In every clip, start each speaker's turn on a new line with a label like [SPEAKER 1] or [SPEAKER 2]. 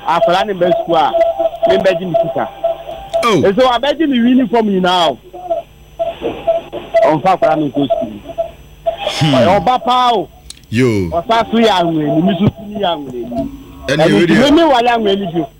[SPEAKER 1] afala ne be school a me be ji misika
[SPEAKER 2] oh
[SPEAKER 1] so abeji ni uniform you now on fa afala no go school oba pa o
[SPEAKER 2] yo
[SPEAKER 1] osa so ya anwe ni mi so ni ya anwe
[SPEAKER 2] ni
[SPEAKER 1] eni me wala anwe ni jo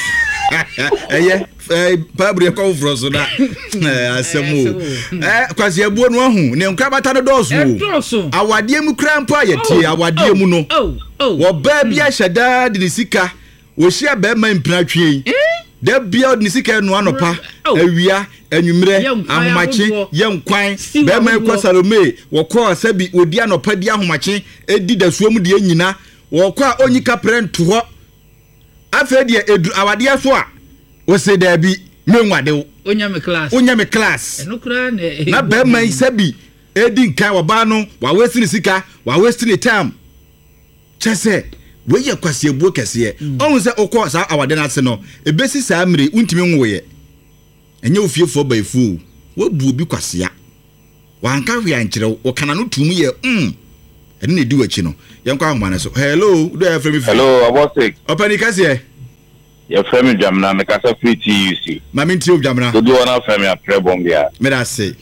[SPEAKER 2] Pabri ko fro so da asemu kwase abuo no ahu ne nkrabata no doso awade mu krampa yete awade mu no wo ba bia hyeda de sika wo hia ba ma mpinatwe da bia de sika no anopa awia anwumre ahomache yenkwan ba ma kwa salome wo ko asabi odi anopa di ahomache edi da suom de nyina wo kwa onyika prento ho afedi edu awade so a wo se da bi menwade onyame class
[SPEAKER 3] enukura
[SPEAKER 2] na ba man sabi edi nkan wo ba no wa western sika wa western time chese we ye kwase ebuo kese ohun se okọ sa awade na se no ebesi sa mire untimi nwoye enye ofiefo ba efu wo bu obi kwase ya wanka hwe ankire wo kana no tum ye ene ne di wachi no yenkwa ahoma so hello do ya frame
[SPEAKER 4] hello abosik
[SPEAKER 2] opani kase
[SPEAKER 4] ya frame jamna me kasa free TUC
[SPEAKER 2] mami nti jamna
[SPEAKER 4] do na frame a prebombia
[SPEAKER 2] me da se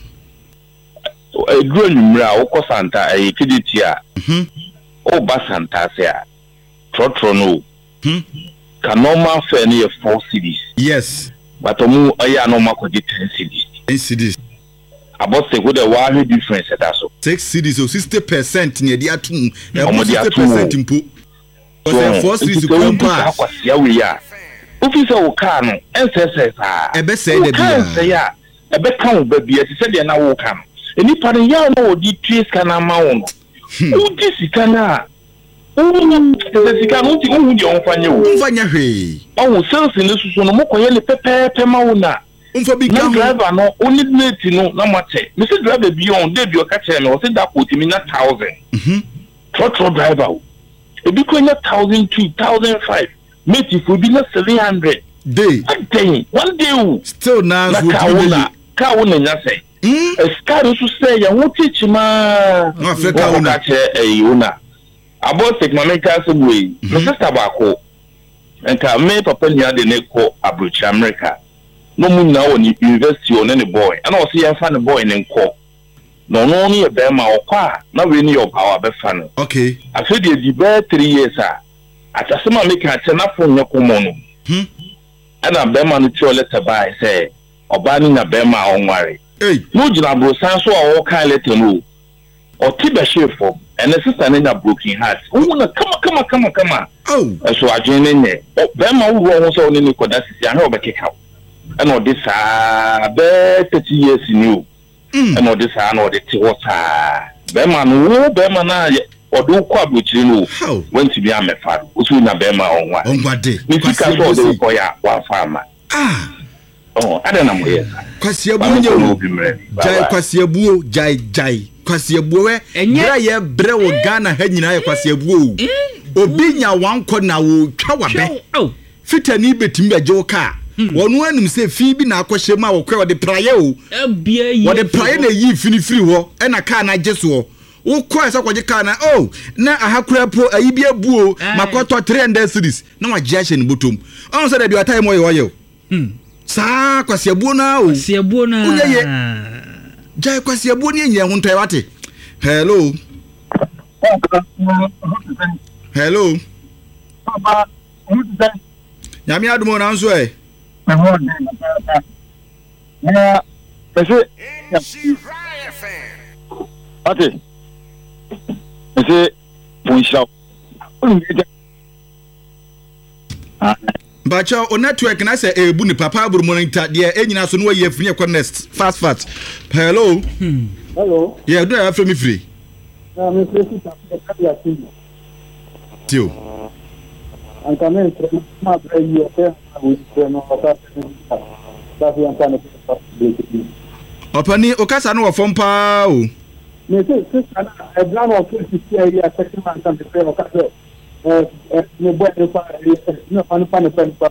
[SPEAKER 4] eduro nyumra wo ko santa e kiditi a o ba santa se a trotro no ka normal fare ne 4 cities
[SPEAKER 2] yes
[SPEAKER 4] but omu aya no makoji 10 cities
[SPEAKER 2] 10 cities
[SPEAKER 4] about say go the one difference that so
[SPEAKER 2] 6 cities so 60% ne dia atum 60% impo so 4 cities ko pa
[SPEAKER 4] ya we ya officer o ka no ensese sa
[SPEAKER 2] ebe say de bia
[SPEAKER 4] ya ebe kan o ba bia se de na wo ka no eni pa ne ya no odi trace kana ma wo no odi sika na sika no ti hu di onfanya
[SPEAKER 2] hwe
[SPEAKER 4] o sales ne susu no mokoye le pepe ma wo na
[SPEAKER 2] unfa bi
[SPEAKER 4] ka driver no only net no na mate me say driver bi on dey bi o ka chere me o say da quote mi na 1000 trotro driver e bi ko nya 1000 2005 mate for bi na 700
[SPEAKER 2] day
[SPEAKER 4] one day
[SPEAKER 2] still now
[SPEAKER 4] ka wona nya say scar so say ya wo teach ma
[SPEAKER 2] Africa wona
[SPEAKER 4] che una about take my mental so we my sister bako enka me papa nya de ne ko abroach America no mu na woni university on any boy and o see yan fa ne boy ne nko no ne be ma okwa na we ni your power be fa no
[SPEAKER 2] okay
[SPEAKER 4] afi de di be 3 years atasema make a chena fo nyako mo no ana be ma no cho letter by say oba ni na be ma onware no jina bro san so a wo kan letter no o ti be shefo and the sister na broken heart wona kama so ajene ne be ma wo so ni ni koda sisi ahe obekeka and all this be 30 years new and all this and all the water be man na odo kwa buchiri no went to be amefa osu na be ma
[SPEAKER 2] onwade
[SPEAKER 4] ni sika so de ko ya wa farma ada na mo yes
[SPEAKER 2] kwasiabuo nye jai kwasiabuo jai kwasiabuo we bra ye bre wo Ghana ha nyina ye kwasiabuo obi nya wanko na wo twa wabe fitani betimi aje wo ka wonu anum se fi bi na akohye ma wo kwa wo de praye o wo de praye na yi finifiri ho e na ka na jeso wo ko esa kwaje ka na na ahakura po ayi bi abuo makoto 300 series na waje ahye ne botom on so de atai mo ye sa kwasiabuo na unye jai kwasiabuo ni enye ho ntai wate hello
[SPEAKER 1] baba
[SPEAKER 2] nyame adumo na nso
[SPEAKER 1] ate ese poncha
[SPEAKER 2] bacha o network na say ebu ni papa aburumo nta de enyina so no waye afiri ekọ next fast hello yeah do I from me free
[SPEAKER 1] me free ta
[SPEAKER 2] tio
[SPEAKER 1] ancamente ma prego te no
[SPEAKER 2] opani okasa no wofom pa o
[SPEAKER 1] me se kana e plan o que se area section man de prego okasa me boa de fa no pa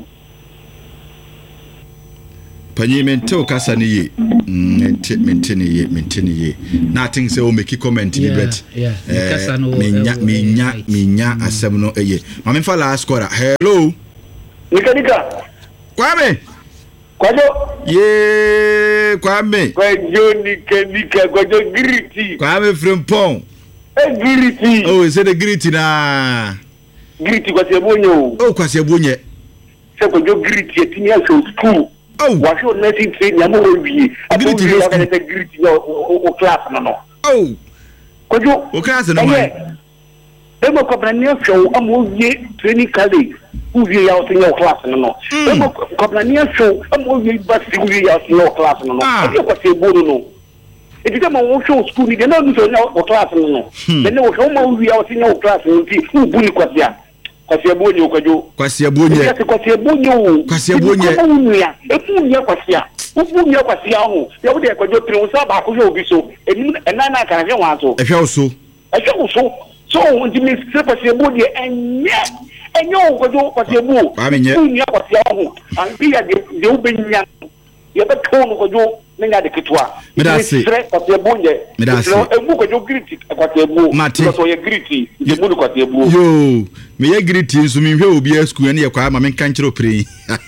[SPEAKER 2] panyi mente okasa ni ye mente ni ye nothing say o make comment ni bet
[SPEAKER 3] okasa no
[SPEAKER 2] menya asem no eye mame fa last score hello
[SPEAKER 1] Nika.
[SPEAKER 2] Kwame.
[SPEAKER 1] Kwajo.
[SPEAKER 2] Ye Kwame.
[SPEAKER 1] Kwajo nika kwajo griti.
[SPEAKER 2] Kwame Frimpong.
[SPEAKER 1] Griti.
[SPEAKER 2] Oh, is it a griti na?
[SPEAKER 1] Griti kwa sebonyo.
[SPEAKER 2] Oh, kwa sebonye.
[SPEAKER 1] Se kwajo griti etini aso school.
[SPEAKER 2] Oh.
[SPEAKER 1] Wa show nursing training amu obi. Griti no griti o class no. Oh. Kwajo.
[SPEAKER 2] O class no man.
[SPEAKER 1] Emo kwa na show amu ye training college. Uvi ya otinyo class no. Emo kwa na show amu ye university uvi ya otinyo class no. Adi kwa sebonyo no. It is a show school, they don't know class. Then they will come we are in your class and see who bully Quasia. Quasia Bonio, Quasia Bonio, Quasia Bonio, Quasia Bonio, a Punia Quasia, who Punia Quasia, the other Quajo Saba, who will be so, and Nana can have also. I shall so. So, when you miss Quasia Bonio and yet, and you Quasia Bo, I mean, Quasia, and be at the open young. You have a tone of your Nina Kitwa. Medasi. Yo, me ye greeting so me hwe obi school na ye kwa ma me kan kire opre.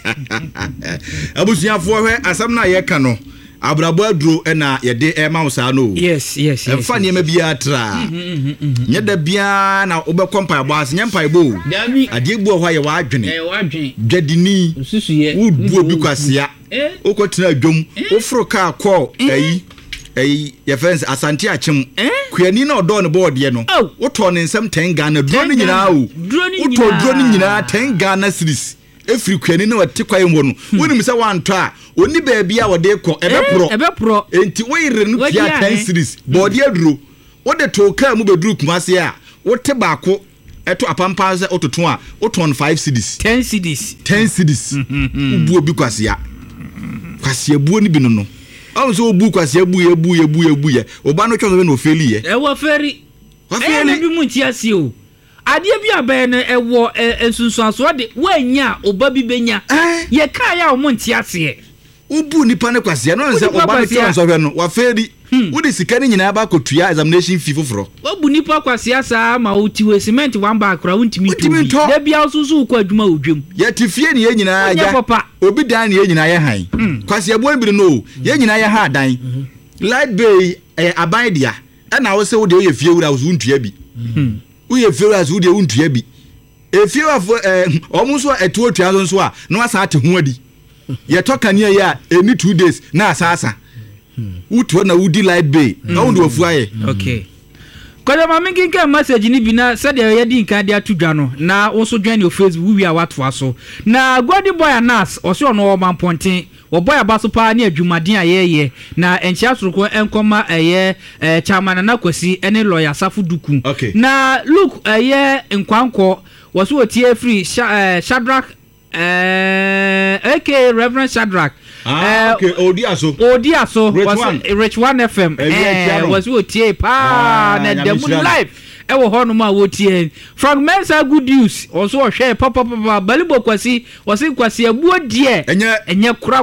[SPEAKER 1] Abusuafo hwe asam na ye ka no. Abrabo aduro na ye de e ma usa no. Yes. Emfa ne ma bia tra. Nye da bia na obekọ mpa abo ase nye mpa ebo. Ade ebu ho ye wa adwene. Dwadini. Susuye. Udu obi kwasia. Okotina adwom. Ofro ka call ayi ye fence asante achim kuani na odo ne board ye no woto ne nsem 10 Ghana duro ne nyina o woto duro ne nyina 10 Ghana series efiri kuani na wate kwaye wo no wonim se wanto a oni baabia wode ko ebepro enti woyire no pia 10 series board ye duro wode to ka mu beduru kumase a wote baako eto apampa se ototo a woto 5 series 10 series ubu obi kwasia buo ni bi no I so book as ye buye. Oba no twa no feli ye. E wo feri. Bi mu ntiase o. Ade bi abe no e wo ensunsuaso de wanya oba bi benya. Ye ka ya o mu ntiase. Ubu nipa ne kwase no nse oba no twa so hwe no wa feri. Wo de sika ni nyina ba kotua examination fee foforo. Obu nipa kwase asa ma otiwe cement one bag kra untimi tu. Da bia osusu kwa adwuma odwem. Ye tifie ni ye nyina ya. Obi dan ni ye nyina ye han. Kwase abo bi no ye nyina ye ha dan. Light bay aban dia. Na wo se wo de ye fie wura wo untua bi. Wo ye fie wura wo de untua bi. Efie wa omuso etu otua so a no asa ate ho adi. Ye toka ne ye a eni 2 days na asasa. Utu na udi light bay na wo ndo aye. Okay. Kwada mama nkinka message ni bi na said ye di nkan de atudwa no na wo so dwan your Facebook wi a watto aso na Godi boy anas o se ono man ponten wo boy abaso pa na adwumaden ayeye na enchia soroko enkoma eye chairman na kwasi ene lawyer Safu Duku. Okay. Na look eye nkwanko wo so otie free Shadrach okay Reverend Shadrach okay Odiaso was Rich One FM was otie pa na dem live e wo ho no ma wotie fragments are good news also share papa balibo kwasi wasi kwasi abuo die enye kra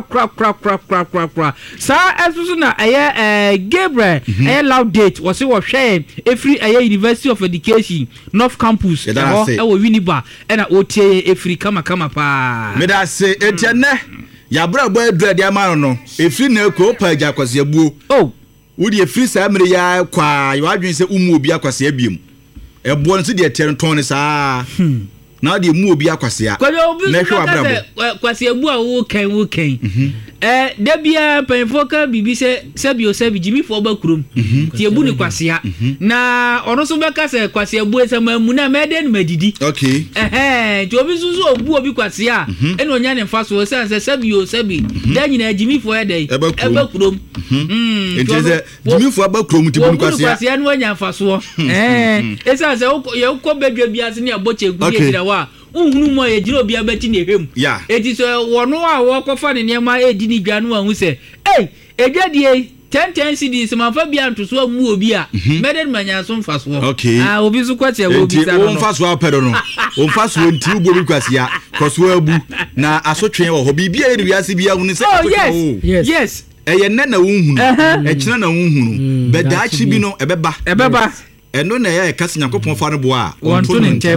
[SPEAKER 1] sa esusu na Gabriel loud date wasi wo share every University of Education North Campus e wo Winneba e na otie every kama pa me da say etienne ya bra boy dread ya ma no efiri na ko pa ja kwasi abuo wo die free sa mere ya kwa yo adwen se umu obi akwasi abiem ebo nso de territory saa na de mu obi akwase a na hwe abrabo kwase ebu a wo kan da bia penfoka bibi sebi jimi fo ba kurom ti ebu ni kwase a na ono so be ka se kwase ebu esama mu na mede no madidi okay ti obi susu obu obi kwase a ene onya ne mfa so se sebi da nyina jimi fo edai eba kurom entize jimi fo aba kurom ti bu kwase a kwase a no nya mfa so esa se ye ko bedwa bia se ne aboche gu wa unhunu mo ye jiro bia beti ne hwem eti so wono a wo kofa ne niam edi ni dwa no ahu se edwadie 10 CDs manfa bia ntoso amu obi a meden manya so mfa so obi so kwache wo bi sa no mfa so apedo no mfa so nti ubo bi kwase a koso abu na asotwe wo ho bibia eri wiase bia hu ne se yes eye na unhunu ekina na unhunu beda achi bi no ebeba eno na ye kase Yakopon fa no bo a onto ne ntem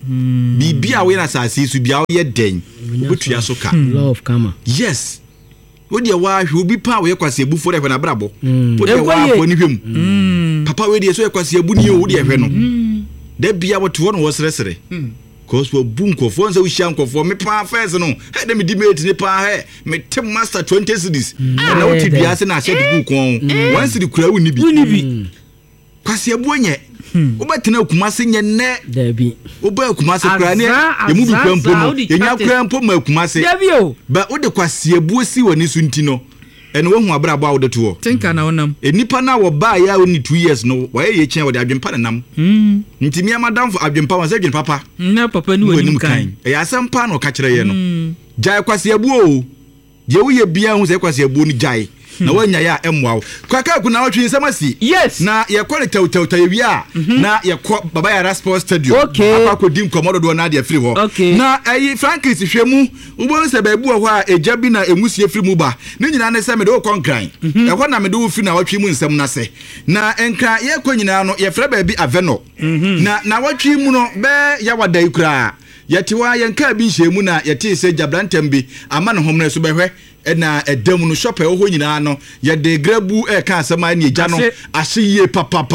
[SPEAKER 1] bibia we na sase su bia wo ye den obetua so ka
[SPEAKER 2] law of karma.
[SPEAKER 1] Yes, wo de wa hwe obi pa wo ye kwase ebu fo de hwe na brabo wo de wa fo ni hwem papa we de so ye kwase ebu ni wo de hwe no da bia wo to no wo seresere cause for bunko for nse wo hia nkofo me pa first no he de me di mate ni pa he me tem master 20 cities na wo ti bia se na hye de buko one city kura wo ni bi kwase ebu onye Obatena Kumasi nye ne
[SPEAKER 2] Debi
[SPEAKER 1] Oba Kumasi kura ne yemu bi kwampo no yenya kwampo ma Kumasi Debi o ba ode kwase ebu si wani su ntino ene wo hu abrabo awode to
[SPEAKER 3] tinka na wonam
[SPEAKER 1] enipa na wo ba ya oni 2 years no wo ye chen wode adwempa na nam ntimi amadam fo adwempa wa se adwempa papa
[SPEAKER 3] na papa ni wani kan
[SPEAKER 1] ya asempa no ka kire ye no jai kwase ebu o je wo ye bia hu se kwase ebu ni jai na wanya ya emwa kwaka kuna watwe nsamasi
[SPEAKER 3] yes
[SPEAKER 1] na ye kwale tawtawta ye wia na ye baba ya Sports Stadium akwa dim komodo do na de afiri ho na ayi Francis hwemu ubon se baabu ho a eja bi na emusie firi mu ba ne nyina ne se me do konkran e ho na me do firi na watwe mu nsam na se na enka ye kwa nyina no ye fra baabi Aveno na watwe mu no be ya wadai kura yetiwa yenka bi nhemu na yeti se Jabrantam bi ama ne homne so behwe na edam no shop e ho nyina no ye de grabu e ka asema na eja no ahye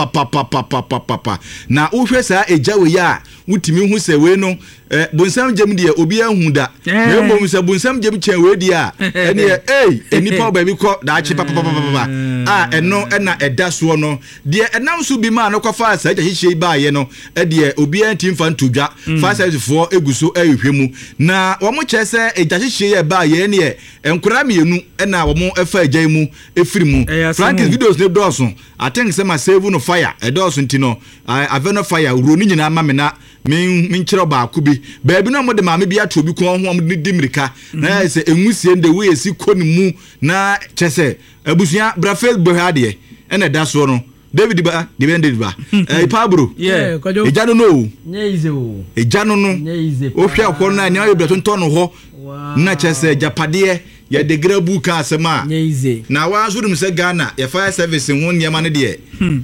[SPEAKER 1] papa na wo hwe sa eja we ya wutimi hu se we no bonsam gem de obi ahu da na mbom se bonsam gem chen we di a ene enipa ba bi ko da achi papa eno na eda so no de enam so bi ma no kwafa sa eja hihye ba ye no de obi antim fa ntodwa fa size for eguso ehwemu na wo mo che se eja hihye ye ba ye ne enkura mienu na wo mo efa eja mu efiri mu Francis videos ne doso I think say my save no fire doso ntino Aveno fire uro ni nyina ma me na min kire ba akubi baabi no mo de ma me bia to bi ko ho mo di mirika na say enwusie nde we esi koni mu na chese abusuya brafel bohade na da so no David ba Pablo ejano no
[SPEAKER 2] nyeize o
[SPEAKER 1] ejano no o hwe akoro na nya yebreto ntono ho na chese japade ya de grabu ka asema na wa zuru mse Ghana ya fire service ho niam ne de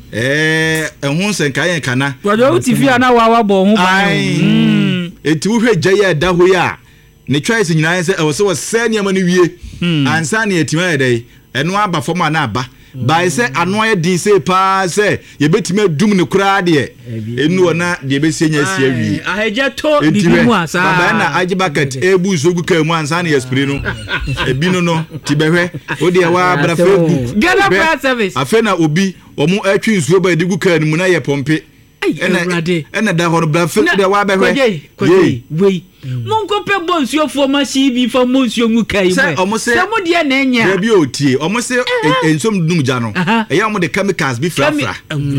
[SPEAKER 1] ehun sen kan kana
[SPEAKER 3] wajo TV ana wa bo ho ba
[SPEAKER 1] eti wo hwe gye ya da ho ya ne choice nyina se e wo se niam ne wie ansa ne etima ya dai eno aba foma na aba by say anoye din say pa say ye betime dum ne kura de enu ona de be senya sia wi
[SPEAKER 3] aheje to bibi mu asa
[SPEAKER 1] ba na aji bucket ebu sogu ka mu ansa na yespire no ebi no tibehwe o de wa bra Facebook
[SPEAKER 3] Ghana Prayer Service
[SPEAKER 1] afena obi omu atwi nsuo ba digu ka ni mu na ye pompe ena da hor bra Facebook de wa behwe
[SPEAKER 3] we Monko pe bonsuo fo ma si bi fa monsuo mu kai mo se mo de na nya
[SPEAKER 1] da bi otie omo se ensom dum ja no eya mo de chemicals bi frafra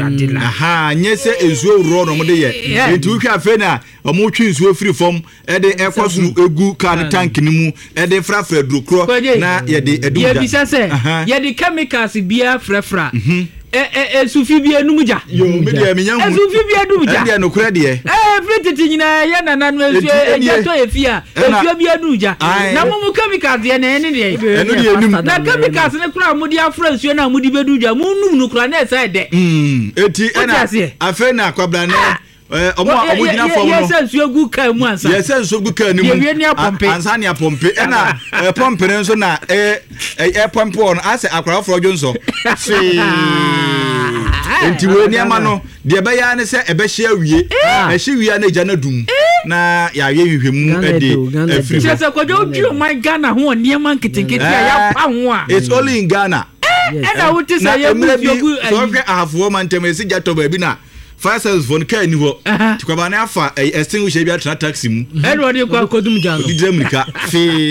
[SPEAKER 1] nye se ensuo ro no mo de ye enti wo hwa afa na omo twi nsuo free form e de ekosuru egu kan tank ni mu e de frafra drokro na ye de edu ja
[SPEAKER 3] ye bi se ye de chemicals bia frafra sufi bia numuja
[SPEAKER 1] yo me de me nyanhu
[SPEAKER 3] sufi bia numuja
[SPEAKER 1] de no kura de
[SPEAKER 3] free nyina ya na no esu ejato efia esu bia numuja na mo chemicals ye na ene de
[SPEAKER 1] eno de enum
[SPEAKER 3] na chemicals ne kura mo de afra esu na mo de beduja mo num no kura na esa de
[SPEAKER 1] eti ena afa na kwabra ne omo gina fo no
[SPEAKER 3] yes nsu egu ka mu ansa
[SPEAKER 1] yes nsu egu ka ni mu ansa ni apompe ena pompe ne nso na pompe on ase akwara fro jonso enti we ni ama no de be ya ne se ebe hye awie hye wie na eja na dum na ya ye hwehwemu de afri
[SPEAKER 3] se kwajo dwo my Ghana ho ni ama nkitinkiti ya pa ho a
[SPEAKER 1] it's only in Ghana
[SPEAKER 3] ena wuti se ye bu
[SPEAKER 1] so ke ahafo man temesi jato ba bi na fire service phone ka ni ho tikwaba na afa extinguisher bi atra taxi mu
[SPEAKER 3] eno de kwa kodum jano
[SPEAKER 1] di demrika fe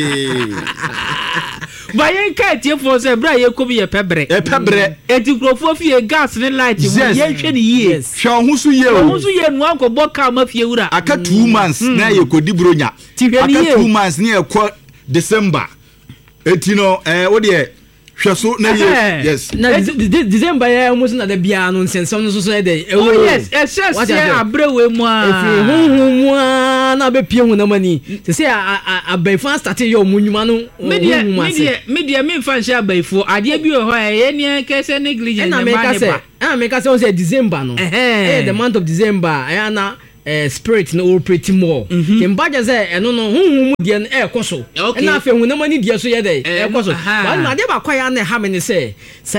[SPEAKER 3] bayen ka tie fo se bra ye kobi ye pebre eti krofo fie gas ne light mu ye hwe ni ye
[SPEAKER 1] hwe ho so ye
[SPEAKER 3] o ho so ye no akobọ ka ma fie wura
[SPEAKER 1] aka 2 months na ye kodi bronya aka 2 months na ye ko December eti no wo de hweso na ye yes
[SPEAKER 2] na December ya almost na the bia no nsensam no so dey
[SPEAKER 3] oh yes se abrewe mu a
[SPEAKER 2] mu na be pie hu na mani se abaifo start ye omunwuma no
[SPEAKER 3] media me fan sha abaifo ade bi ho ye ne kese negligence
[SPEAKER 2] na me ka se on say December no the month of December ya na spirit no operate more mbaja say eno no huhu de no e koso na afa hunam ani de so ye dey e koso ba na de ba kwaya na ha me ne say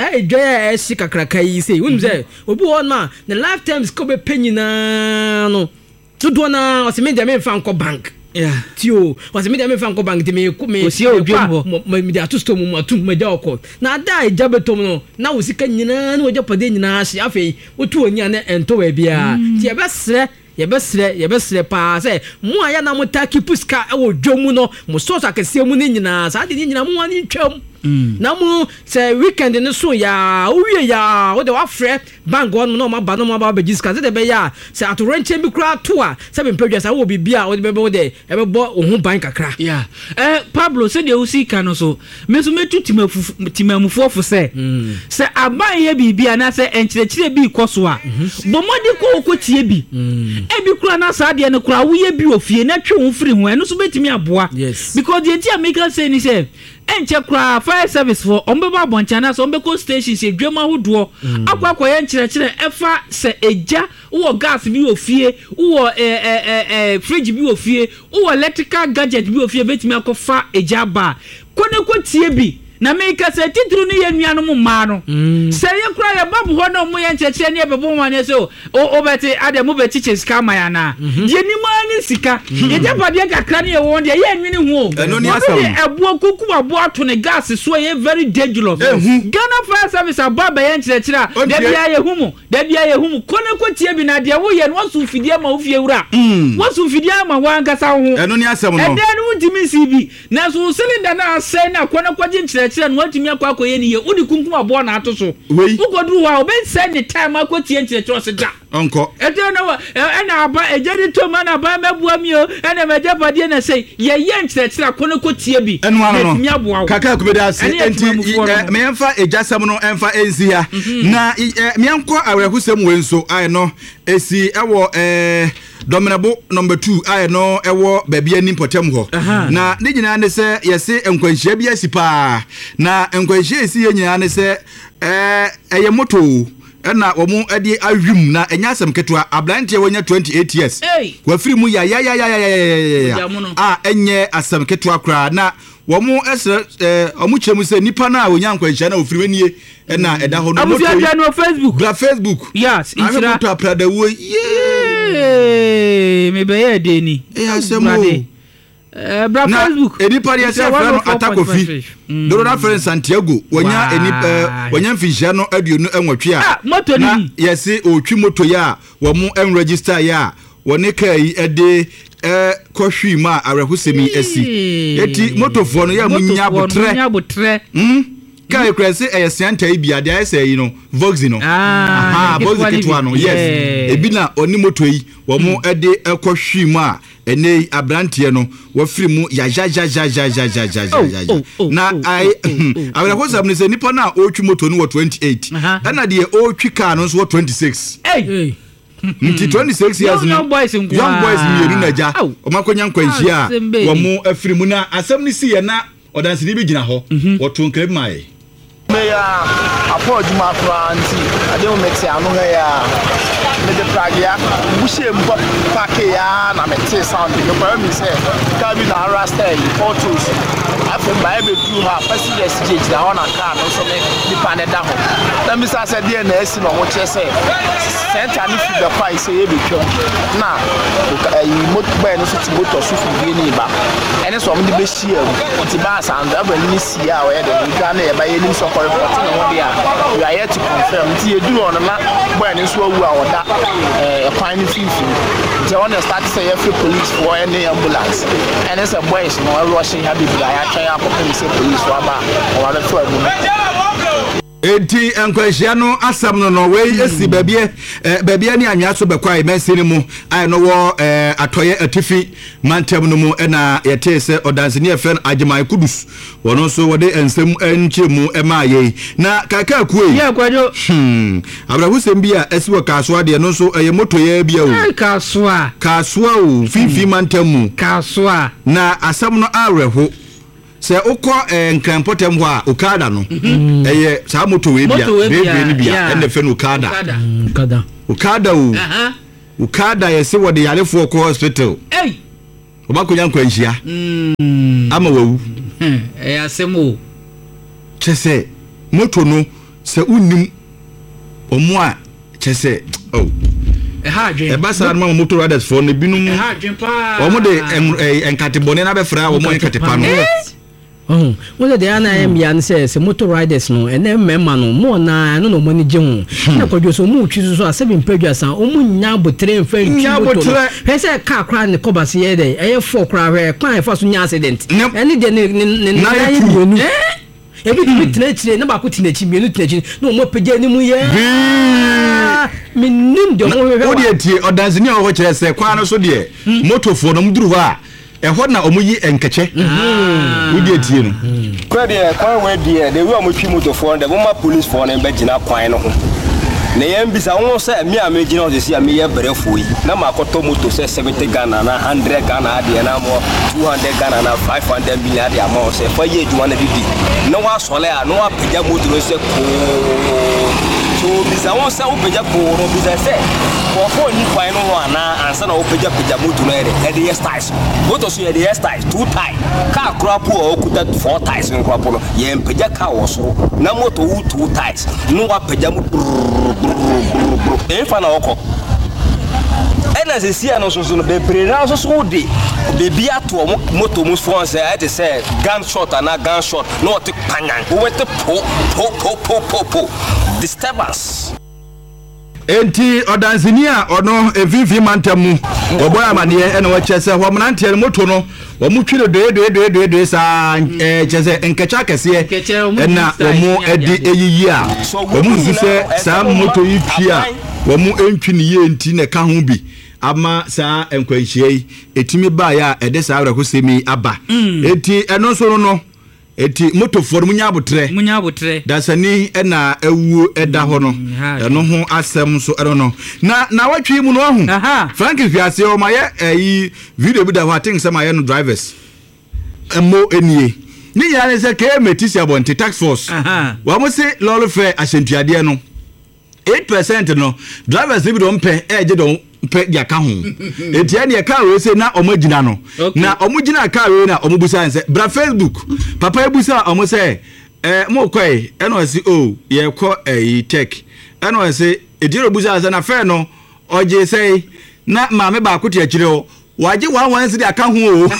[SPEAKER 2] edwa e shi kakraka yi say wonu say obi won ma the lifetime is ko be penyina no to do na o se me de me fa nko bank tio o se me de me fa nko bank de me o si o dwembo me de atu storm mu atu me de okọ na da ejabetom no na wo sika nyina na wo japade nyina hye afei otu oni ane ento wa bia ti ye besre pa say mu aya na mutaki puska e wo dwomu no mo so akese mu ni nyina sa de nyina mu ani twam na mu say weekend no so ya owie ya wo de wa frɛ bank on no ma ba no ma ba bejiska ze de be ya say ato renche bi kra to a say be mpedwa sa wo bibia wo de be wo de e be bo ohun ban kakra
[SPEAKER 3] Pablo say de usika no so me so metu timamufu ofo say aban ye bibia na say enkyerɛkyerɛ bi koso a bomodi ko tie bi ebi kura na sa de ne kura wo ye bi ofie na twe wo firi ho eno so betimi aboa because the tia make say ni say enche kura fire service for ombeba bonchana so ombeko station se dwema hodo akwa ye nkyerɛkyerɛ efa se eja wo gas bi ofie wo fridge bi ofie wo electrical gadget bi ofie betimi akofa eja ba kone ko tie bi na make say titru ni ye nua no mma no say ye kura ye babu ho no mo ye nkyerɛkyerɛ ne bebo wane so o beti ade mo beti sika maya na ye ni ma ni sika ye jabade kakra ne ye won de ye nwini ho
[SPEAKER 1] eno ni asam
[SPEAKER 3] ebo kuku abo ato ne gas so ye very dangerous Ghana Fire Service ababa ye nkyerɛkyerɛ da bia ye humu kone ko tie bi na de wo ye no so fidie ma wo fie wura wo so fidie ma wa nkasa ho
[SPEAKER 1] eno ni asam no
[SPEAKER 3] e de no ntimi CB na so cylinder na asɛ na kone ko nkyerɛkyerɛ no watimi akwa ye ni ye udi kunkum abo na ato so ugodru wa oben send the time akotie nkyerɛkyerɛ so da
[SPEAKER 1] onko
[SPEAKER 3] ete na na aba ejeri to ma na ba mabua mi o ene majapade na sei ye nkyerɛkyerɛ kone ko tie bi
[SPEAKER 1] natimi aboa kaka kubeda ase enti me emfa ejasam no emfa ensi ha na me enko awerehusem wenso ai no esi ewo Dominabo number 2 I no ewo baby ani potem ho na ne nyina ne se yese enkwanhia bi asipa na enkwanhia esi ye nyina ne se eye moto na omu ade awim na enya asem ketwa ablantie wonya 28 years wa firi mu ya enye asem ketwa kra na womu esre omu chemu se nipa na wonya nkwanhia na ofiri wanie na eda ho
[SPEAKER 3] no
[SPEAKER 1] Facebook
[SPEAKER 3] yes
[SPEAKER 1] intira moto aprada wo
[SPEAKER 3] me be ye deni
[SPEAKER 1] asemo
[SPEAKER 3] bra Facebook
[SPEAKER 1] enipa ya se no atakofi do na friend Santiago wonya enipa wonya mfihia no aduonu enwotwe a
[SPEAKER 3] moto ni
[SPEAKER 1] yesi otwi moto ya wo mu enregister ya woni kai ede kohwi ma arehusemi esi eti motofo no ya munya botre kai krese sianta ibia de say no Vox no Vox kitwa no yes ebi na oni moto yi wo mu ede ekohwi mu a ene abrantie no wo firi mu ya na ai abra ko sabne se nipa na otwi moto no 28 na de otwi car no so 26 nti 26 years no young boys mi na ja o makonya nkwanhia wo mu afiri mu na asem ni si ye na odansini bi gina ho wo to nkre mai
[SPEAKER 5] meya apojuma franti ade mo meti anu ya me de pragia bushe mbo pake ya na meti sound no kwa mi se ka bi na rasta photos afi mba be du ha pasi yes jeje da ona ka no so me di pane da ho na mi sa se de na esi no ho che se center ni fi the price e be twa na yi motorbike no so ti motor so fi bi ni ba ene so mo di be shia ti ba sound aba ni si a o ye de ga na ye ba ye ni so ko report no ho dia you are yet to confirm ti e du on na boy ni so awu a oda fine fifi ti on start say every police for any ambulance and it's a boys no rushing have be I try to say police wa ba o wa be to agu
[SPEAKER 1] enti enkwahia no asam no we esi babie ni anwa so bekwai mensini mu ai no wo atoye atifi mantem no mu na yete se odanseni efen agimai kudus wono so wode ensem enchemu emaye na kaka kuwe
[SPEAKER 3] ye kwajo
[SPEAKER 1] abrahusem bia esi wo kasoa de no so eye moto ye bia o kasoa o fifi mantem mu
[SPEAKER 3] kasoa
[SPEAKER 1] na asam no areho se ukọ nkrampotem ho a okada no eye sa moto we bia be ni bia ene fe no okada o
[SPEAKER 2] ukada yesi wo de yalefo ko hospital obakonya nkwanhia ama wawu
[SPEAKER 3] asemo
[SPEAKER 2] chese moto no se unnim omo a chese basa na motor riders for ne binum omo de enkatebone na be fra omo enkatepa no
[SPEAKER 6] wọ́n de ana em ya se motor riders no ene mema no mo na no mo ni je hu na kwadwo so mo twi so a 7 pages an o mo nya botre mfa twi motor pese car kra ne kobase ye de eye 4 kra we kwan fa so nya accident ene de ne na ye bionu ebi tine na ba ko tine chi bionu tine chi no mo pege ni mu ye minim de mo we
[SPEAKER 2] o de tie odansini o ho kire se kwan no so de motorfo no mduru ha ehọ na omuyi enkeche wudi etie no
[SPEAKER 7] kwa de kwan we de de wi omotwi motorfo de mo ma police for na be gina kwan no ho na yem bisa won se mi a me gina o se mi ye berefo yi na makoto motor se 70 Ghana na 100 Ghana de na mo 200 Ghana na 500 million de amount se fa ye juwa na didi na wa sole a no wa peja motor se ko so bisa won se o peja ko ro bisa se ko fo ni kwan no ana ansa na o peja motor no e de styles motor so e de styles 2 tie ka kropo o kuta 4 ties en kropo no ye peja ka wo so na motor 2 ties no wa peja fa na oko ena se sia no so no be prena so de be ato moto mus france I say gunshot and gunshot no te panyan o wete po disturbance
[SPEAKER 2] enti odansinia ono evivi mantamu oboy amane ena wa chese ho mnantie moto no wo mutwire do sa chese enkecha kese ena wo mu edi eyiyi a wo mu sise sa moto yipia wo mu entwi ne ye enti ne ka ho bi ama sa enkwanhie etimi ba ya ede sa awra kosemi aba enti eno so no eti motofor munya abotre dasani ena ewu eda ho no eno ho asem so ero no na watwi mu no ho Frank Fiase o maye yi video bi da ho atin se maye no drivers emo enie ni ya ne se ke metisi abonte tax force wa mo se lolo fe asentuade no 8% no drivers bi do mpe eje do mpe ya ka ho etia ne ka we se na omagina no na omugina ka we na omubusa nse bra Facebook papa ebusa omo se mo kwai eno si o ye ko tech eno se ediro busa se na fe no oje se na maame ba ko te akire o waje wan se de aka ho o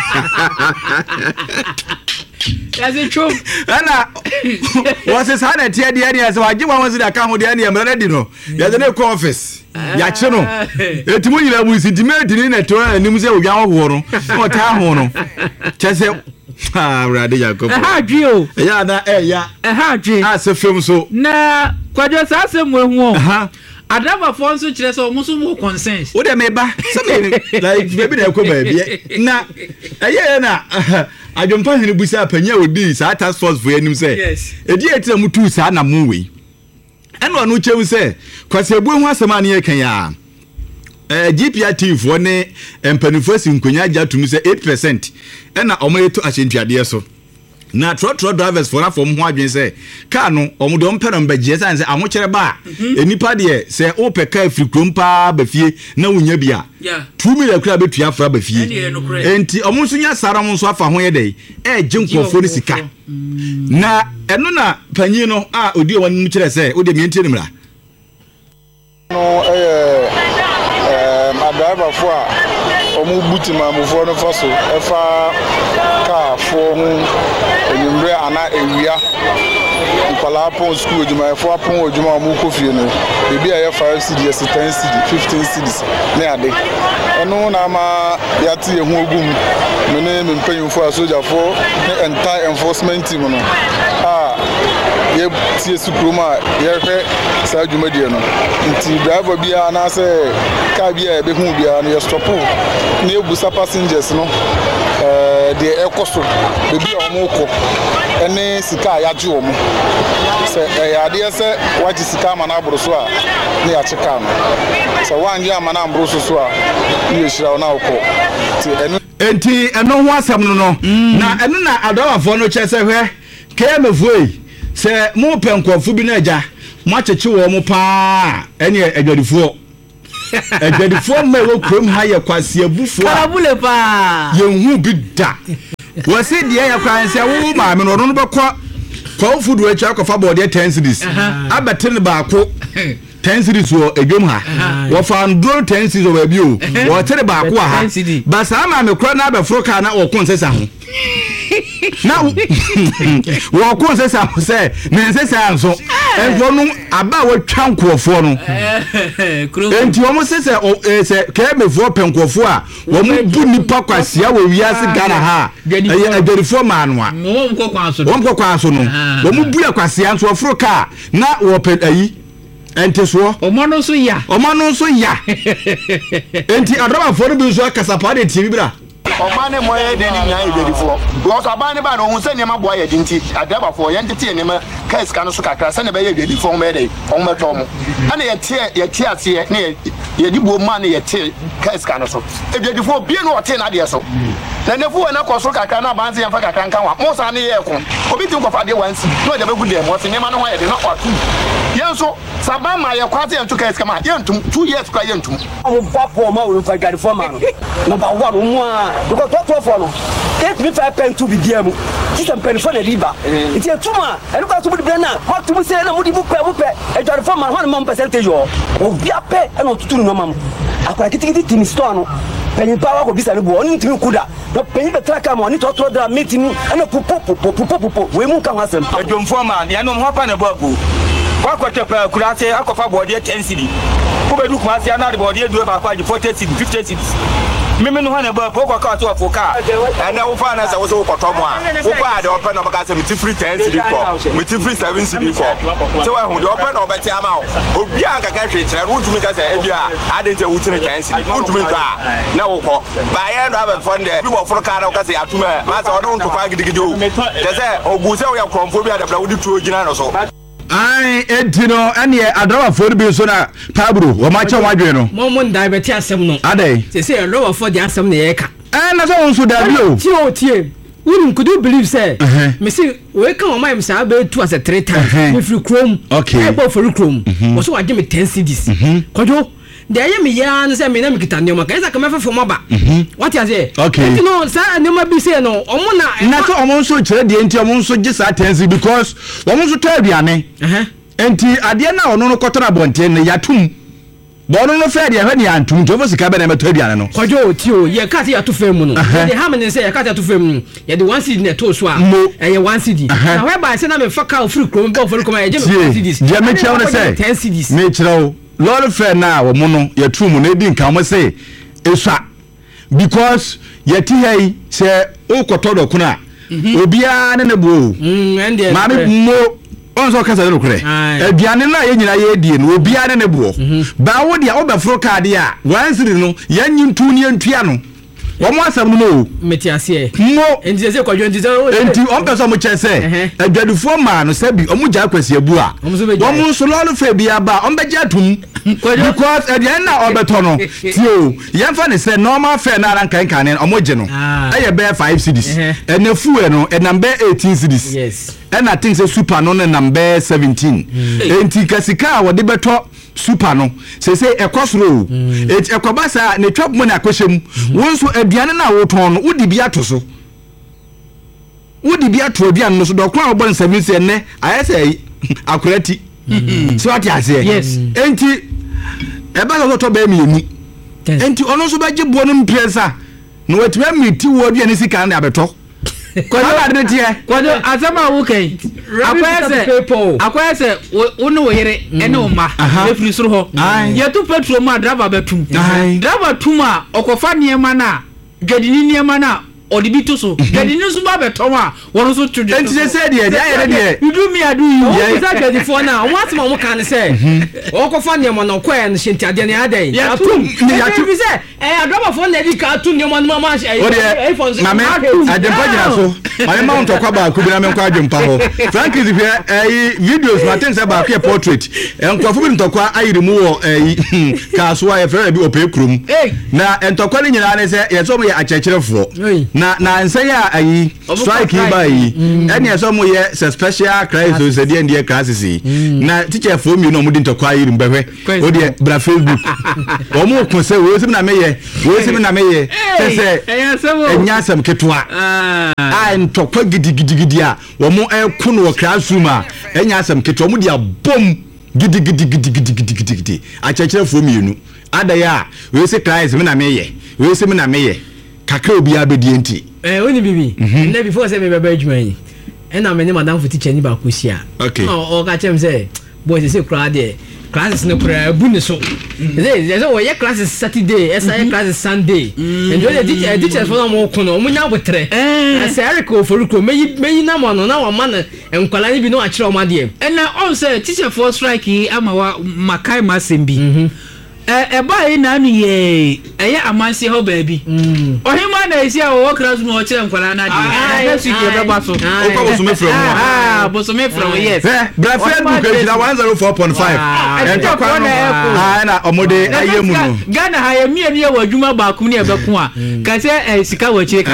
[SPEAKER 3] Yazi chum
[SPEAKER 2] ana wase sana tie de ne se waje wan se de aka ho de ne emre di no yaze ne ko office ya che no etimu nyina bu intimate ni na to anim se odwa ho no o ta ho no chese rade Jacob
[SPEAKER 3] ha dwi o
[SPEAKER 2] ya na ya
[SPEAKER 3] ha dwi
[SPEAKER 2] se film so
[SPEAKER 3] na kwadwo sa se mo hu o adama fo nso kire so mo so mo consent
[SPEAKER 2] o de me ba se me like baby na ko ba bia na na adwompa hene busa panya odi sa task force for anim se edi etira mutu sa na mo we eno anu chewu se kwase ebu hu asema na ye kan ya GPRT for ne empanifo sinkonya jatum se 8% ena omoyeto asentuade so na trotro drivers for from ho adwen se car no omodo mpero mbagye san se ahokere ba enipa de se ope car free krompa ba fie na wonya bia 2 million kra betua fra ba fie enti omonso nya saram nso afa ho ye dai je nkofo ni sika na eno na panyi no a odi o wan kire se odi mienti ni mra
[SPEAKER 5] no driver for omu butima mu for no faso efa car for enimre ana ewia nkwala pon school ejuma for pon ojuma mu kofie no ebi aye 5 cedis 10 cedis 15 cedis ne ade eno na ma yati ehu ogum me mpanyimfo asoja for entire enforcement team no ye tie sukroma ye hwe sa dwumadi no nti driver bia na se ka bia be hu bia no ye stop na ebusa passengers no de ekoso be bia omoko ene sika ya ju omo se ya de se waji sika ma na aburo so a ne ya cheka no se wanje ama na aburo so a ye shira na okọ ti
[SPEAKER 2] enti eno ho asem no na eno na adawafo no chese hwe kemefoi se mo penkwofo bi na aja mo acheche wo mo pa ene adwadifo adwadifo ma wo krom ha ye kwase abufo
[SPEAKER 3] parabule pa
[SPEAKER 2] yenhu bi da wo se de ya kwanse wo ma me no bɛkɔ kwa food we cha kofa body 10 cities abete ne baako 10 cities wo edwom ha wo fa ndro 10 cities wo bi o wo tere baako ha ba sa ma me kro na abɛfro ka na wo kon sesa ho na wo kon sesa ho se ne sesa nso enfo no aba wo twa nkofo no enti wo mo sesa se ka me fo penkofo a wo mo bu nipa kwasia wo wiase Ghana ha adwerifo ma no a
[SPEAKER 3] wo mko
[SPEAKER 2] kwa so no wo mo bu akwasia nso ofro ka na wo pe ayi enti so
[SPEAKER 3] omano so ya
[SPEAKER 2] enti adaba fo no bi so akasapa de TV bra
[SPEAKER 5] Omane moye de ni nyan edifo because abane ba no hu se niam aboa ye dinti adaba fo ye ntete niam case kan so kakra se ne be ye edifo mo de on meto mo ana ye tie ase ne ye di bo ma ne ye tie case kan so edifo bie no ote na de so na nefu na ko so kakra na banze ye fa kakra kan wa mo sa ne ye ko obi tin ko fa de wansi no de be gu de mo se niam no ho ye de na otu ye so sabama ye kwate entu case kama ye ntum 2 years kwa ye ntum
[SPEAKER 7] o papo ma o fa gari fo ma no number 1 mo because what for no get me 5 pen to be diamu system pen for the riba it is tuma e look at to be na what to say na mudi bu pe e jare for man 1 percentage o bia pe e no tutu no mam akwa kitikiti team store no pen power ko bisa no bo oni timi kuda no pen be traka mo ni to da meeting e no popo we mu kan asem
[SPEAKER 8] adwomfo man ya no ho pa na babu kwa tepa kurase akofa body 10 cedi ko be du kuma se na de body do ba kwa 40 cedi 50 cedi mimi no hana ba poko ka to afoka
[SPEAKER 5] ana wo fa na sa wo so ko tomo a wo pa de open no baka se miti free 10 cedi ko miti free 7 cedi ko so wa hu de open no beti ama obi an kaka hwe kire wo tumi ka se e bia adente wo tumi 10 cedi wo tumi ka na wo ko ba ye no aba fonde bi bo foro ka na ka se atuma ma se odun to fa gidigidi o de se ogu se wo ya kromfo bi adabla wo di tuo gina no so
[SPEAKER 2] ai edino ane adawa for bi so na tabro wo ma cha wadwe no
[SPEAKER 6] mo ndabeti asem no
[SPEAKER 2] adai
[SPEAKER 6] se adawa for the asem na ye ka
[SPEAKER 2] na so won da bi o
[SPEAKER 6] tie we could you believe say me see we kan o my say be 2 as a 3 times if you chrome
[SPEAKER 2] okay
[SPEAKER 6] go for chrome wo so wage me 10 cedis kojo de aye me ya no say me na me kita nyoma kan say ka me fa fo ba what you say
[SPEAKER 2] okay
[SPEAKER 6] you know say nyoma bi say no omo
[SPEAKER 2] na to omo so kire de enti omo so gi sa 10 because omo so to aduane enti ade na ono no kotora bonte ne yatum bono no fe de hwe ne antum jofo sika be na meto aduane no
[SPEAKER 6] kojo tio ye ka ya to fam no de ha me say ye ka ya to fam no ye de 1 cd ne to so a ye 1 cd na we ba say na me fa ka free chrome go for come ye je me 1 cd
[SPEAKER 2] je me chew no say
[SPEAKER 6] 10 cds
[SPEAKER 2] me chew lord fe na wo mo no ye tru mu na di nkan mo say eswa because ye ti hey say o kotodo kuna obia ne ne bo ma me mo onso kasa no kure aduane na ye nyina ye die no obia ne ne bo ba wo dia obefro card ya wansiri no ye nyintu ne ntua no wo mo asam no
[SPEAKER 6] meti ase
[SPEAKER 2] no
[SPEAKER 6] enti se kwadwo enti
[SPEAKER 2] on person mo chese adwadufo ma no sabi o mo ja kwasi abu a wo mo so lolo fa bia ba on be ja tum because aduane na obeto no tio ye fa ne se normal fare na ran kan kan o mo je no aye be 5 cedis ene fuwe no e number 18 cedis
[SPEAKER 6] yes
[SPEAKER 2] and I think say super no number 17 enti kasika wo de beto super no say ekosro et ekobasa ne twap mo na akohyem wonso aduane na wo ton no wodi bia to so wodi bia to aduane no so do kwa obon 7 say ne ayese akurati so ati ase
[SPEAKER 6] yes
[SPEAKER 2] enti eba so to ba mi ni enti ono so ba je bo no mpresa no wetima mi ti wo aduane sika na abeto kwado admetie
[SPEAKER 3] kwado asama wo kai akwese wonu wo yere ene o ma efiri soro ho ye to petrol ma driver betum driver tuma okofa niema na gadini niema na odibi to so gadini so ba betom a wonu so tude
[SPEAKER 2] enti se de ayere de
[SPEAKER 3] you do me I do you
[SPEAKER 6] yes that get for now what mo kan say okofa niema na okoya no shinti ade ne adan
[SPEAKER 2] yatum
[SPEAKER 6] ni yatum bi say driver for na di ka tu niema no ma
[SPEAKER 2] mama adempa jina so
[SPEAKER 1] my mount of Kwaba could be a Quadrum Paho. Frank is here, videos, my things about a portrait, and Kwafun Tokwa, I remove a Kaswa, a very big room. Now, and Tokwani, yes, only a church of four. Now, and say, I strike you by any somewhere, special crisis, the India crisis. Now, teacher for me, no more to quiet in Bebe, or the Facebook. Or more concern, where's him, I may, say, and Yasam Ketwa. And Tokwa Gidia, or more air Kuno classroom, and Yasam Ketwamudia, boom, giddy. I check for me, Adaya, we say Christ, when I may, we say, I may, Kakao be obedient.
[SPEAKER 6] Only baby, and then before I say, Benjamin, and I'm a madam for teaching about Kusia. Okay, or catch him say, boys, they say, crowd. Classes no prayer bonus. There's always classes Saturday, SI classes Sunday. And when the teachers for more kono, we now with tre. As Erico for Ruko, may no one on our manner and Kalani be no actual my dear.
[SPEAKER 3] And now also teacher for striking Amawa Makai Masimbi. A boy nani a mansi ho baby. Or him man is here walk class more and Kalana. Yes, you get a basso. Bosome from yes.
[SPEAKER 1] But Facebook 104.5. And Anna Omode Ayamuno.
[SPEAKER 3] Ghana hire me and you were Juma Bakuni Bakua. Can say a Sikawa check.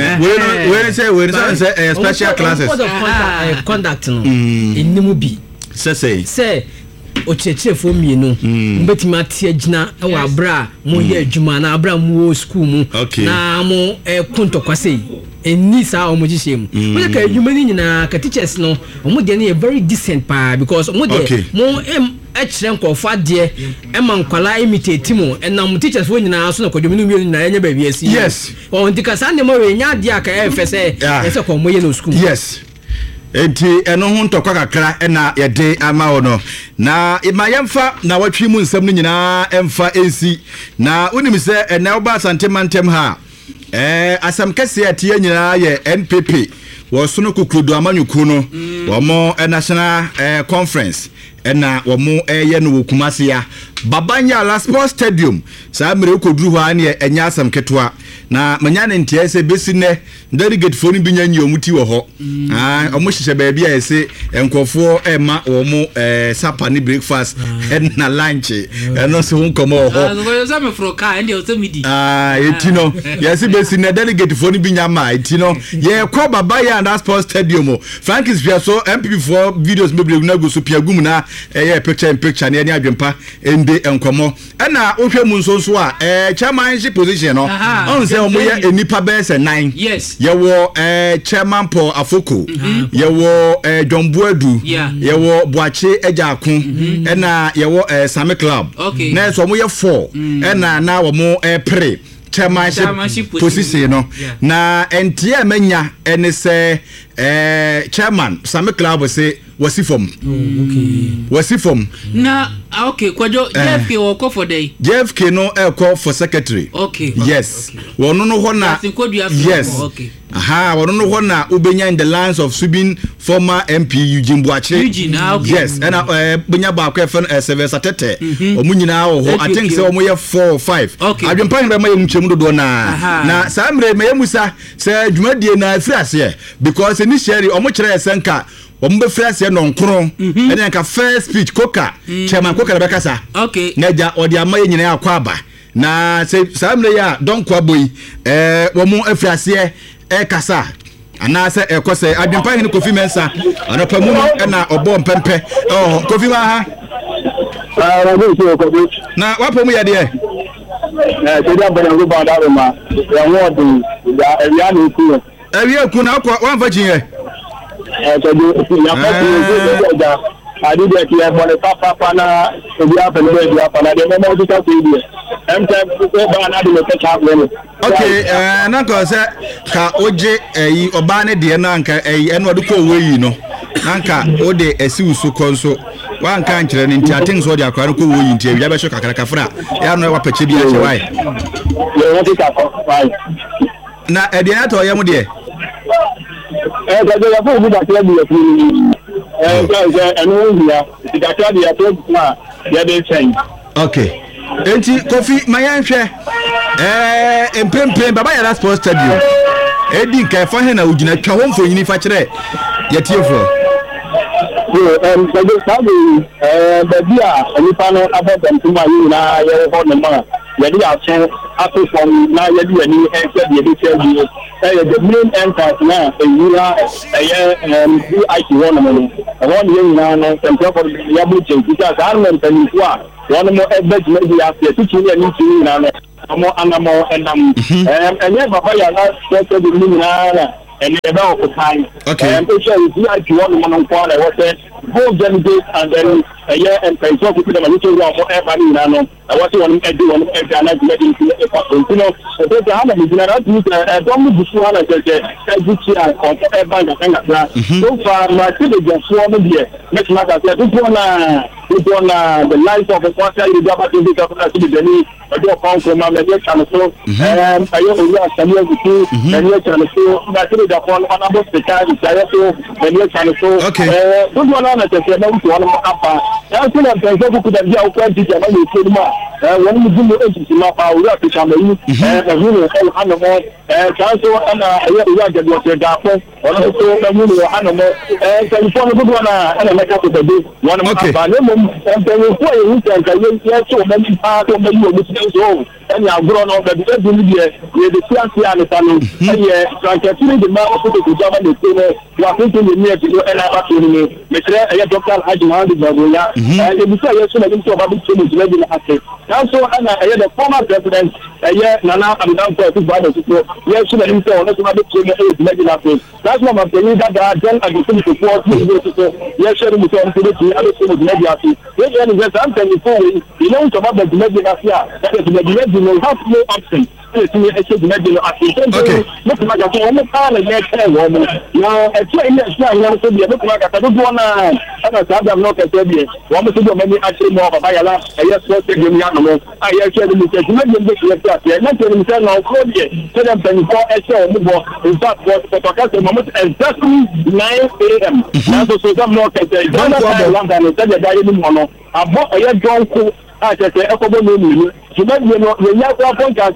[SPEAKER 1] Where say a special classes
[SPEAKER 6] conduct in Nimubi. Say. Ocheche for me no mbetimi atie gina e wa bra mo ye adwuma na bra mo school mu na mo kontokwase eni sa o mo gishem mo ka adwuma ni nyina ka teachers no mo de na very decent pa because mo de mo kire nkofo ade e man kwala imitate mo na mo teachers fo nyina so na kodwuma no mi na enya ba bi asi
[SPEAKER 1] yes
[SPEAKER 6] o ndika sa ne mo we nya ade aka e fese ese ko mo ye no school
[SPEAKER 1] yes enti eno ho ntokwa kakra na yede ama wono na imayemfa na watwi mu nsam no nyina emfa ensi na unim se ena oba santemantem ha asam kase atie nyina ye NPP wo sono kukudu amanyuku no wo mo national conference ena wo mo ye no wokumase ya Babanya La Sports Stadium sa mere koduru ho ane enya asam ketwa na manya ne ntia se besine delegate fo ni binya nyi omuti wo ho omo hihye ba bia ese enkofo ema wo mo sapa ni breakfast na lunch eno so nkomo ho
[SPEAKER 3] so so me fro ka ende o semidi
[SPEAKER 1] etino yesi besine delegate fo ni binya ma etino ye kwa Babanya La Sports Stadium Frankis bia so MP4 videos mebre na go so piagum na ye picture in picture na ne adwempa ende enkomo na ohwe mu nso a chairmanship position no on say omo ye enipa bese 9
[SPEAKER 3] yes
[SPEAKER 1] ye wo chairman Paul Afoko ye wo Dombuadu ye wo Boache Ejakun na ye wo Sami Club na so omo ye 4 na wo mo pre chairmanship position no na entia manya ene se chairman Sami Club say wasifom wasifom
[SPEAKER 3] na okay kwajo JFK wo call for day
[SPEAKER 1] JFK no call for secretary yes wono no ho na yes aha wono no ho na ubenya in the lands of Subin former MP Eugene Boache yes and benya ba kwa fen Sylvester Tete omunyina wo ho I think say omo ye 4 or 5 adwempa ngba ma ye mchemu dodo na samre me musa say dwumadie na afirase because ni share omo kire senka ombe frase no nkro ene nka first speech koka chairman koka bekasa naja odi amaye nyina akwa aba na se samle ya don kwa boy wo mu afrase kasa ana se ekose adwempa hin Kofi Mensa anopa mu na obo mpempe Kofi ma ha na wapo mu ya de
[SPEAKER 9] se dia bana go ba da ma ya wodi ya area no ku
[SPEAKER 1] area ku na kwa wan fajin okay nanka se ka oje oba ne de na nka eno de ko weyi no nanka ode asiwusu konso wanka nkyere ne nti atin so de akwara ko weyi nti ya be sho kakara kafra ya no wa peche bi a che wai na ede na to yam de
[SPEAKER 9] ya fu da ke bi fu enu ya da ke ya to ma ya de change
[SPEAKER 1] okay enti Kofi mayanhwe empempe Babanya La Sports Stadium
[SPEAKER 2] edi nka fa he na ugina twa ho mfo nyini fa kire yetiefo
[SPEAKER 9] so sabi baby a nipa no abodam tuma yi na ye ho no ma ye di aso ato from na ye di ani e se de be tell you the main entrance na eyira VIP one no one ye na no tempo for ya bu che kita ka armen tani kwa one mo e be me di afi ti ni ani ti na no amo anamo enam enye baba ya na se de ni na and about the time.
[SPEAKER 2] Okay.
[SPEAKER 9] And so if you want one on one, I was saying, go delegate and then and pay so to them a little more for everybody. I was one everyone and I let into a person. You know, so the other is not don't be sure that every year on everybody and that. So far, my city just swarm here. Next month, I said, this one, the life of a quarter, you got to be able to see the need. I do a phone from my channel. So, I also have with you and your channel. So, that's the one about the time is there. So, and your channel. So, don't want to say, no, to one more up. I feel like there's no good idea of what you can do. When you do the agency, my power, we have to come in and you know, animal, council, and I get what you're down for. Also, animal, and telephone good one, and I make up with the day. One of my name, and then you play, you can get so many part of the so and you have grown up that the CNC and the family, and yeah, continue the man of the government, you are thinking the near to you and I have to me. Mr. Dr. Hajimah, and the before you should have been so about to ready to have it. Also, and I had the former president, Nana, and down for his brother. Yes, should have been so, let's have it to make it happen. That's one of the things that are done and you finish the fourth. Yes, sure, we can finish the other thing with Mediati. Yes, I'm telling you, you know, about the Mediati. That is the Mediati will have no option. Okay. Look like a woman, and yet, woman. Now, a train is not going to be a look like a good one. And I not a baby. One to do many actually more of a Bayala. I just want to give me animals. I actually said, imagine this left. I let them tell now, Claudia, tell them 24 SO. In fact, was the moment exactly 9 a.m. Now, so some more can say, don't have a long time and said the dining mono. I bought a young cool. I said, Echo. You know, you have to point out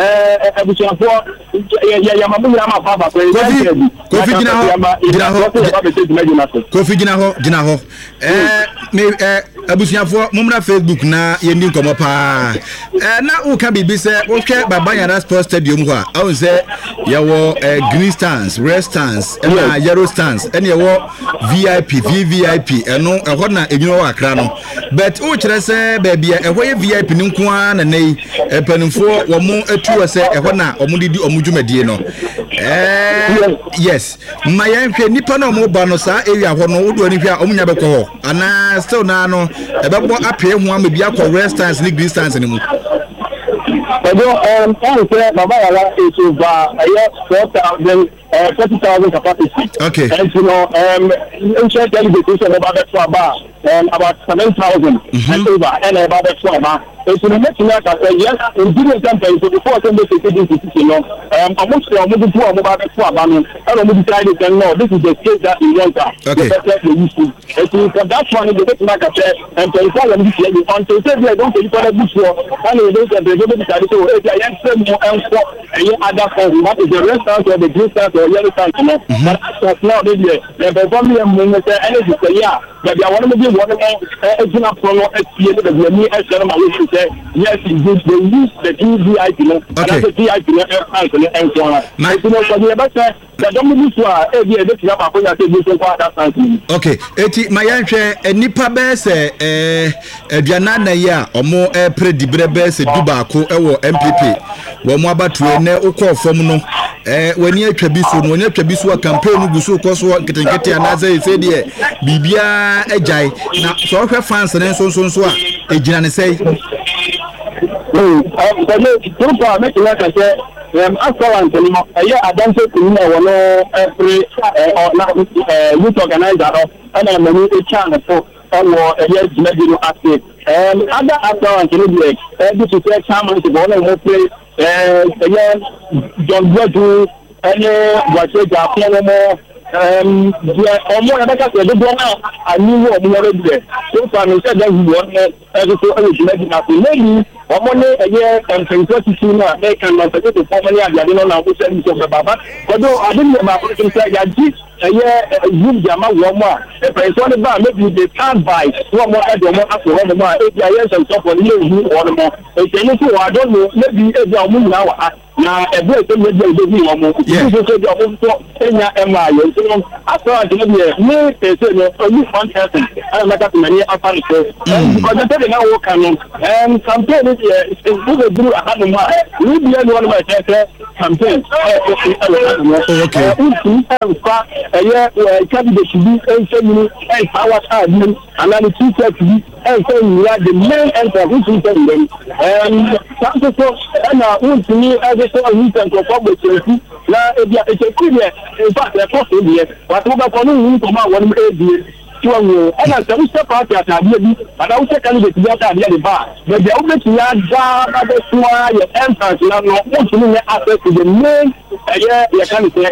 [SPEAKER 2] abusuafo mumra Facebook na yendi nkomo pa na u kan bibi se wo hwe Babanyana Sports Stadium ho a awon se yawo green stands, red stands na yellow stands ene yawo VIP VVIP eno eho na enyino wa akra no but u kire se ba bia eho ye VIP ni nko a na nei panimfo wo mo atu se eho na omudidi omudwumadie no yes mayan hwe nipa na mo ba no sa area ho no wodo ani hwe a omunya bekọ ho ana still na no ebebo apɛ hu am bia kɔ restaurants ni green stands ni mu
[SPEAKER 9] Babanyana is over 40,000 capacity.
[SPEAKER 2] Okay.
[SPEAKER 9] And you know, ancient delegation about 7,000 and over and about that bar. It's in the next year yes, in different countries before Sunday you know, amongst the moving to about that bar. I don't decided that no, this is the case that we want. Okay. That's one in the next market and to inform them until they don't take for the before and they don't decide to other form. What is the restaurant or the green stand or yellow stand? But now they perform energy yeah. But I want to be one of them from yes, indeed, they use the VIP, and that's the VIP and so on. Nice.
[SPEAKER 2] Okay, eti mayanhwe enipa be se aduana na ya omo predibre be se dubaako ewo MPP wo mo abatu ene ukofom no wani atwa bi so no wani atwa bi so campaign guso koso nketenkete anaze se de bibia ajai na so hwe fans ne so a ejina ne sei
[SPEAKER 9] excellent, I don't think you know, every youth organizer, and I'm a channel for a year's medical active. And other excellent, this is a channel to go and play, John Bredu, and what you got, more. More than I knew what we already did. So far, we said that we want everything maybe ọmọ ní ẹ̀yẹ ẹ̀ǹpẹ̀ǹtọ́ títí náà ẹ̀ka náà pẹ̀lú tó fọ́ọ̀mù ní àgbàdo náà náà ó sẹ́ni ìjọba bàbá kọjọ́ àdéhùn máa fún mi sẹ́ yàjí ẹ̀yẹ zoom jàmá wọ́n mọ́ a ẹ̀ǹpẹ̀ǹtọ́ ní bá maybe they can't buy wọ́n mọ́ ẹ̀dọ̀ mọ́ àfọwọ́ mọ́ a ebi ayé ẹ̀ǹpẹ̀ǹtọ́ nílé ìlú wọ́n mọ́ ètò tó wà dọ́nù maybe ebi àwọn ọmọ nyina wà á na ẹ̀bú ètò méjì ìdókòwò wọn mọ́ ìdíje tó di ọmọ tó ẹ̀yà ẹ̀mà ayọ̀ nítorí after àti níbi ẹ̀ ní ètò ìyẹn only one person ẹ̀ mẹ́ta tó mẹ́ni afárìkẹ́ ọjọ́ tẹ́lẹ̀ náà wọ́n kàn ní campaign ní tiẹ̀ ìdúgbò dúró àhánumá níbi ẹni wọn máa tẹ́tẹ́ campaign nfa ẹ̀yẹ candidate bi ẹ̀ǹfẹ̀ mi ẹ̀ǹfà wá káàdì ànáni t-shirt bi ẹ̀ǹfẹ̀ ìyá the main ẹ̀ǹfẹ̀ nfi ń tẹ̀lé sáńtòtò ẹ̀nà ntumi ẹ̀dẹ́sẹ̀ ọ̀hìntẹ̀ nkọ̀kọ̀ gbèsèkú na ebi àtẹ̀kù yẹ nfa ẹ̀kọ́ fún mi yẹ wà tó bá kọ́ ní ìwé nkọ̀mọ́ àwọn ọmọ ẹ̀dìyẹ tí wọ́n wò ẹ̀nà sẹ́wọ́sẹ̀ pàtì àtàdé bi àtàwọ́sẹ̀ candidate bi àtàdé yẹ bá bẹ̀bẹ̀ ó bẹ̀ tì yá dá bàbẹ̀ fún wa yẹ entrance náà nọ ntumi yẹ access to the main ẹ̀yẹ yẹ kánìtẹ̀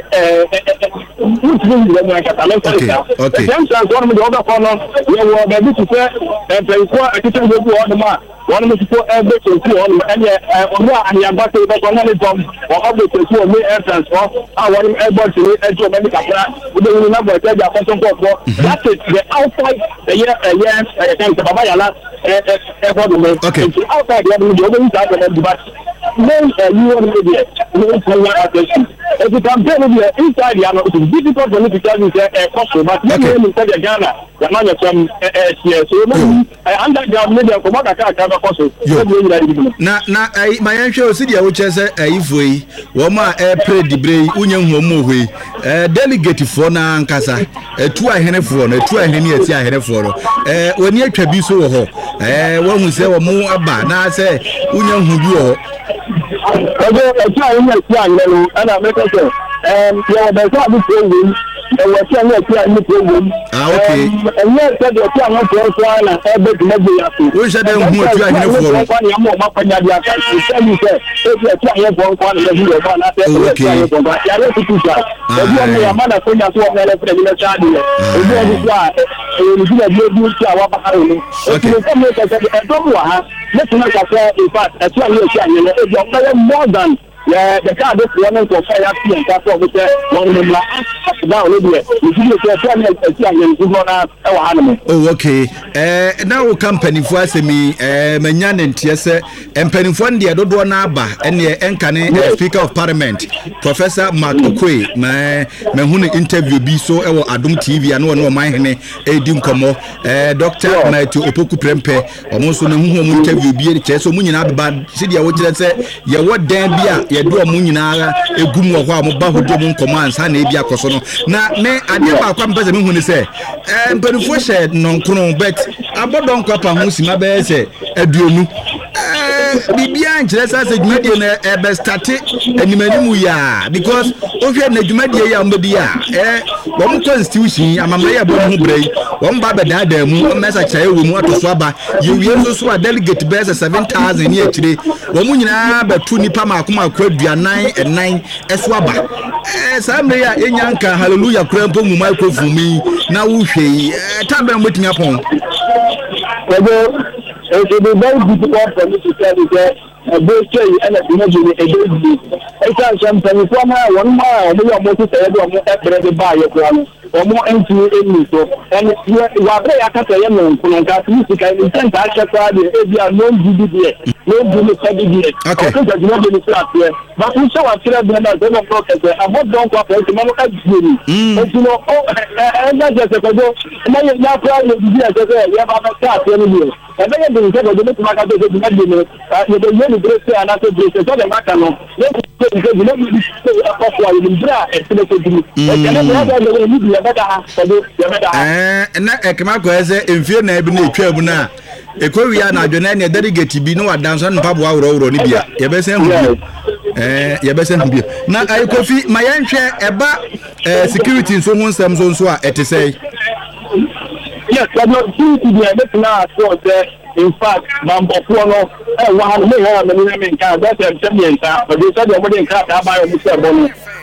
[SPEAKER 9] ntumi yẹ mọ̀ ẹ̀kẹ́ta lẹ́sẹ̀rẹ̀ ká entrance wọn mi dẹ̀ ọbẹ̀ kọ́ nọ yẹ wọ bẹ̀bí ti fẹ́ ẹ̀pẹ̀nkọ́ ẹ̀kẹ́tẹ́ ìgbẹ́bù ọ̀dùn máa wọn mi ti fọ ẹgbẹ́ tẹ̀sí wọn ẹ̀yẹ ọ̀nà àyàgbá tó ìbọ̀kọ̀ náà ní tọ́m wọn ọgbẹ́ tẹ̀sí wọn ní entrance wọn àwọn ẹgbẹ́ tẹ̀lé ẹjọ́ mẹ́ni kàkúrà ọdẹ wọn ní nàbọ̀ ẹ̀kẹ́ ẹ̀jẹ̀ àkọ́sọ́nkọ́ that is the outside ẹ̀yẹ bàbá yàrá ẹ̀fọ́dún mi outside yẹn ni ọdẹ yìí sáà tẹ̀lé dìbà main ẹ̀yí wọn ní ebi ẹ̀ ní ìtàn yẹn àtẹ̀sí ẹ̀sì campaign ní ẹ̀ inside yàrá it is difficult for me to tell you say ẹ̀kọ́ so but ní ẹ̀mí sẹ́dẹ̀ Ghana yàrá yẹn tẹ̀ ẹ̀sì so underground ní ẹ̀ kọ̀mọ́ kàkà
[SPEAKER 2] na ma yɛn hwɛ osi deɛ wokyɛ sɛ ayifo yi wɔn a ɛpere dibre yi wonye hu wɔn hɔ yi delegate foɔ na nkasa etu ahenefoɔ no etu ahene eti ahenefoɔ no wɔn atwa bi so wɔ hɔ wɔn hu sɛ wɔn aba na sɛ wonye hu bi wɔ hɔ
[SPEAKER 9] etu ahene eti ahene no ɛna mɛka sɛ yɛ bɛ sɛ adi fo wɔ ẹwọ tí a ní ẹtí a ní tó wọm. ẹyẹ ẹsẹdẹ ẹtí àwọn tó ń sọ àná ẹbẹ tó mẹgbẹ yà tó.
[SPEAKER 2] o ṣe dẹ ń hun ojú àyìnbó fún ọ.
[SPEAKER 9] ọmọ ọmọ ni ọmọ ọmọ akpanya di aka ìṣẹ́ni sẹ ebi ẹtí àwọn ẹ̀fọ́ nkọ́ àná ẹbí ẹ̀fọ́ àná ẹbí ẹtí àwọn ẹ̀fọ́ nkọ́ yàrá ètùtù sà ẹbí ọmọ yà má nà sójà tó ọmọ ẹlẹ́fẹ́ ẹ̀mí lẹ́sẹ̀ àdì yẹ ẹbí ọmọ sọ à èyí ní ẹbí ẹbí ti àwọn abákàrẹ ni ètò ìfẹ́ mi kẹsẹ̀ ẹ̀dọ́ mu wà ha lẹ́tùn náà kàfẹ́ ìfà ẹtí àwọn ẹ̀ṣẹ̀ àyẹ̀lẹ̀ ẹbí ọmọ yẹ more than the card is one of the fire and that's what we say one of them down there you see the family and you go na animal.
[SPEAKER 2] Oh okay now company for asemi manya ntiese empanifo nde dodo na aba ene enkane speaker of parliament Professor Mark Okwe me hunu interview bi so ewo Adom TV ane won man hene edi nkomo Dr. Matthew Opoku Prempe omo so ne hu mu interview bi cheso mu nyina beba se dia wo kire se ye wo dan bia yedo mu nyina egum wo ho a mo ba hodo mu nkomo ansa na ebi akoso no na me ade ba kwa mpese me hu ni se mpanifo she nonkron bet abodo nkwa pa hu sima be se aduonu bibia nkyere sa se dwumadie na ebe start animanimu ya because ohwe na dwumadie ya mbedi ya wo mu constitution amamre ya bo hu brei wo mba bedada mu mesa kyae wo mu atoso aba ye wie nso so a delegate be 7000 ni akire wo mu nyina betu nipa makoma akwaduanan enan eso aba sa mre ya enyanka hallelujah krampo mu microphone mi na wo hwe tambe motimi apon
[SPEAKER 9] it will be very difficult for me to tell you that a boy say and a imagine a baby. It's a something from her 1 mile, we are more to say every buy one or more empty in so and you are very academic from that music and intent actually a no GDP, no GDP. Okay, there's no flat here. But we saw a children that don't talk as a what don't go to Mamma. And you know, and that's just a go. And then you have you have a start anyway. And then you say the matter of the medicine, the yearly brace and after brace, so the matter no. You know, you say a couple of bra,
[SPEAKER 2] na ekemako eze emfie na ebi na etwa na ekowia na adwena na delegate bi no wadanso npa bo aworo ni bia yebesen hu yebesen hu bia na ayikofi mayenhwe eba security nso hu nsam so a etesei
[SPEAKER 9] yes but no security dey make na so say in fact mambofuo no wa ha me ha me nka that's a champion but they said they wouldn't cut that by the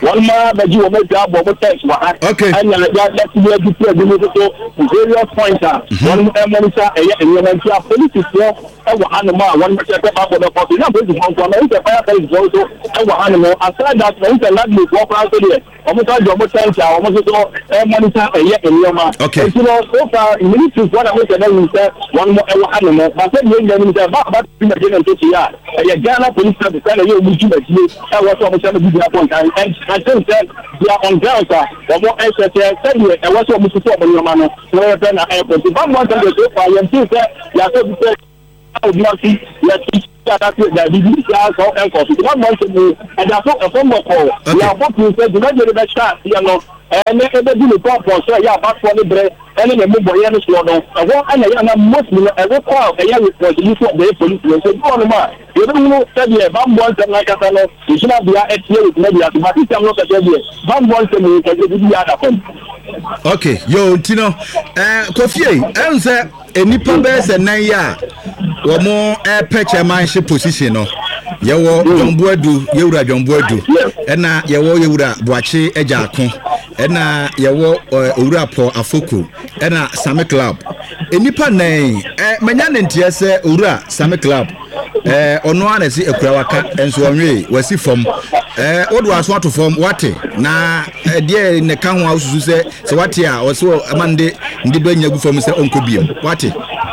[SPEAKER 9] one more that you will make the above text.
[SPEAKER 2] Okay.
[SPEAKER 9] And that's where you play various points. One monitor, and you mention police is here. Animal, one more step up on the copy. Now, this is one from the fire is also animal. Aside that, the internet will walk out there. Almost all your monitor, almost all monitor, and yet in your mouth.
[SPEAKER 2] Okay.
[SPEAKER 9] So far, in minutes, what I was saying is that one more animal. But then you know, about again and a Ghana police service, and you will do it. I was almost going to be point. And I think that they are on ground, or more SSA, and what's what Mr. Top on your man, where then I have to one more time to go for you think that you are so good. I would not see that BBC and coffee. One more to and that's not a phone call. We are both to say, do not get the shot, you know, and they do the pop for so yeah, back for the bread, and then the move by any slow down. I want and I'm Muslim, I will call a young report, you for the police, so go on the mark. You don't know, said yeah, Bam wants them like I know, you should not be at here with maybe at the market. I'm not at here. Bam wants them to get the other phone.
[SPEAKER 2] Okay, yo, Tino, Kofi, answer any purpose and Naya, or more patch a manship position. Yawo John Boadu, Yura John Boadu, and now Yawo Yura, Boache Ejako, and now Yawo Urapo Afuku, and now Same Club. Any panay, Manyan and Tiasa Ura, Same Club. Ono anesi ekrawaka enso onwe wasi from odo aso to from wate na de ne kan ho asusu se wate a oso amande ndi do nya gu from se onko biem wate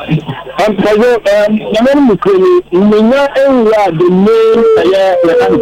[SPEAKER 9] na menu mukuni minya enwa de ne ya kan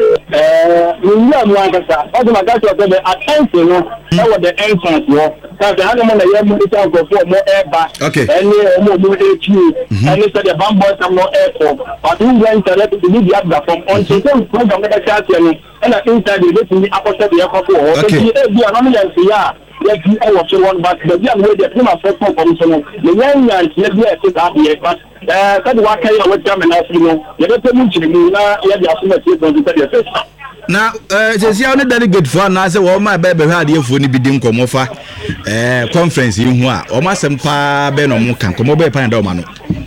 [SPEAKER 9] minya mo akasa odo magasi odo be attention no e wo the entrance no ka de hanu na ya mu ita go for mo eba eni mo echi eni se the bambo some no airport but who went to let the media from on so program that chat and inside the meeting after the airport so the be anonymous here let you all so one but the way the prima first commission the young and here is up here but that what can you with them and you know you don't mention na ya the assumption to the first
[SPEAKER 2] na sesi on delegate for na say wo ma be hwa de fo ni bi din komofa conference yi hu a o ma sempa be no mo kan komo be pan da o ma no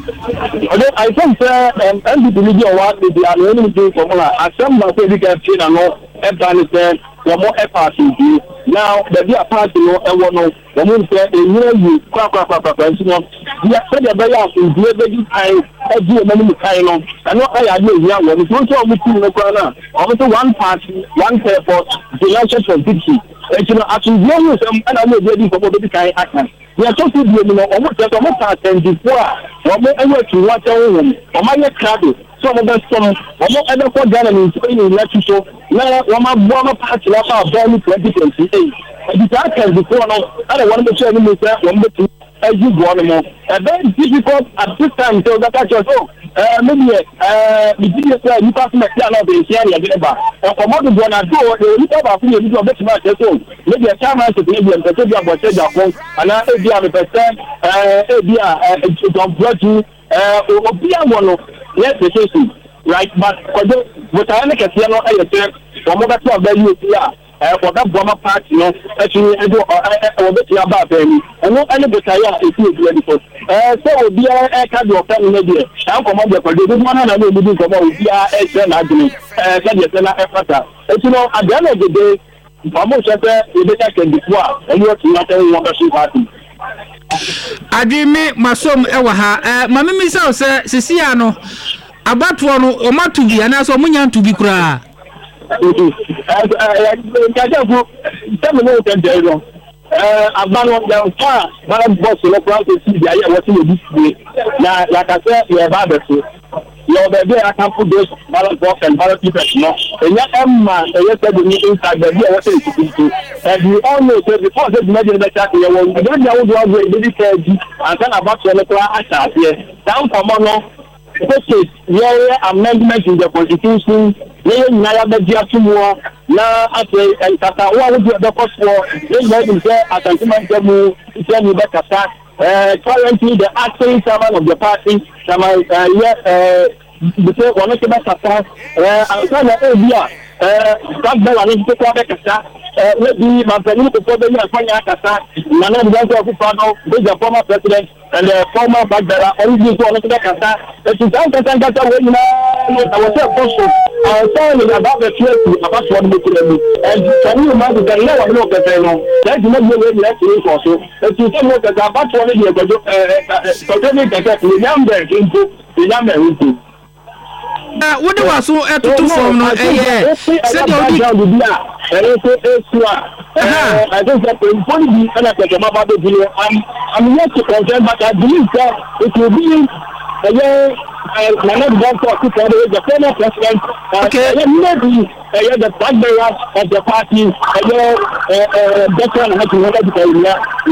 [SPEAKER 9] I think and the media what they are only doing for assemble say we can train no Afghanistan more FRC now the dia party no e wono the moon say e you kwa you know dia say the be ya so die be ai e die mani kai no and no I dey here we so meeting no kwa na almost one party one purpose the election for victory you know actually you some and I know dey for be kai action we are talking to you know almost just almost 24 almost anywhere to what home o ma ye crowd so mo be some almost ever for Ghana in election so na wo ma bo ma party la fa ba 2028 the time can before now I want to share with you one bit as you go on more very difficult at this time so that actually maybe the video say you pass me now be here ya dey ba come on do na do you talk about you do bet ma so maybe a chairman to maybe am to be about say that one and e be am person e be don't block you obi amono yes the case right but what I make here no I say one more to about you here for that Burma party no actually I do bet you about them and no any better if you do anything so obi card your family media and come on the this one na no do come obi na admin say na effort you know at the end of the day almost say you better can before and you to not one person party
[SPEAKER 3] adimi masom ewa ha mama mi say sisia no abatwo no o matubi ana so munya ntubi kura
[SPEAKER 9] Kajabu, tell me what I'm doing. Abano the far ballot box no plan to see the area what you display. Now, like I said, you have others. Your baby, I can put those ballot box and ballot papers. No, and yet, Emma, you said the meeting inside the year what is to do. And you all know that before the measure that you will be doing your own way, baby, and then about your electoral act here. Down for mono. Okay, amendment in the constitution. Na bedia tumo na ase entata wa wo de cost for let say attachment mu say ni bekasa currently the acting chairman of the party sama the say one ke bekasa and sana ebia that boy and to kwa kasa maybe my family to for the afanya kasa na na ndio kwa kufano the former president and the former backbearer only to on the kasa it is that we na I was a person saying about the truth about what we do and can you imagine that no one knows that that is not the way that is also it is not that about what we do so
[SPEAKER 3] what do I so to from no said
[SPEAKER 9] I think that in policy and I'm yet to confirm, but I believe that it will be the former president, maybe the backbearer of the party, veteran had to work at the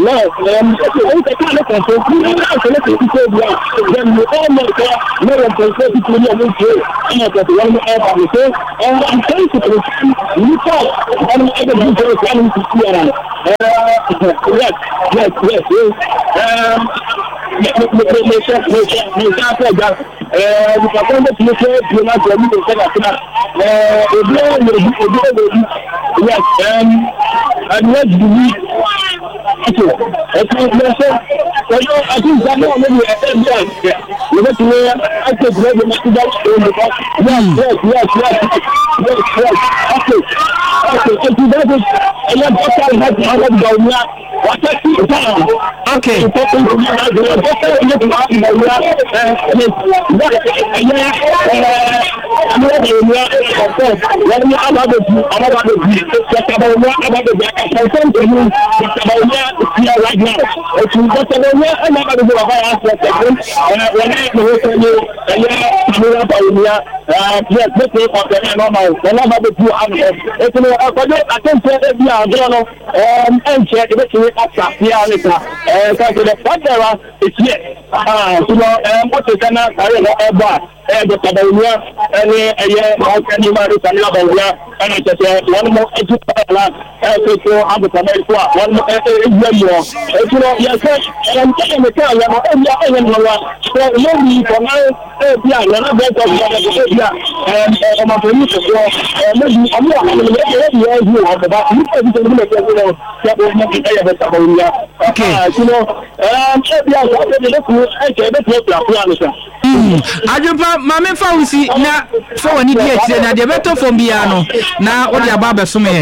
[SPEAKER 3] Ajupa mame fawusi na fo wani die na de beto fo bia no na o de aba beso me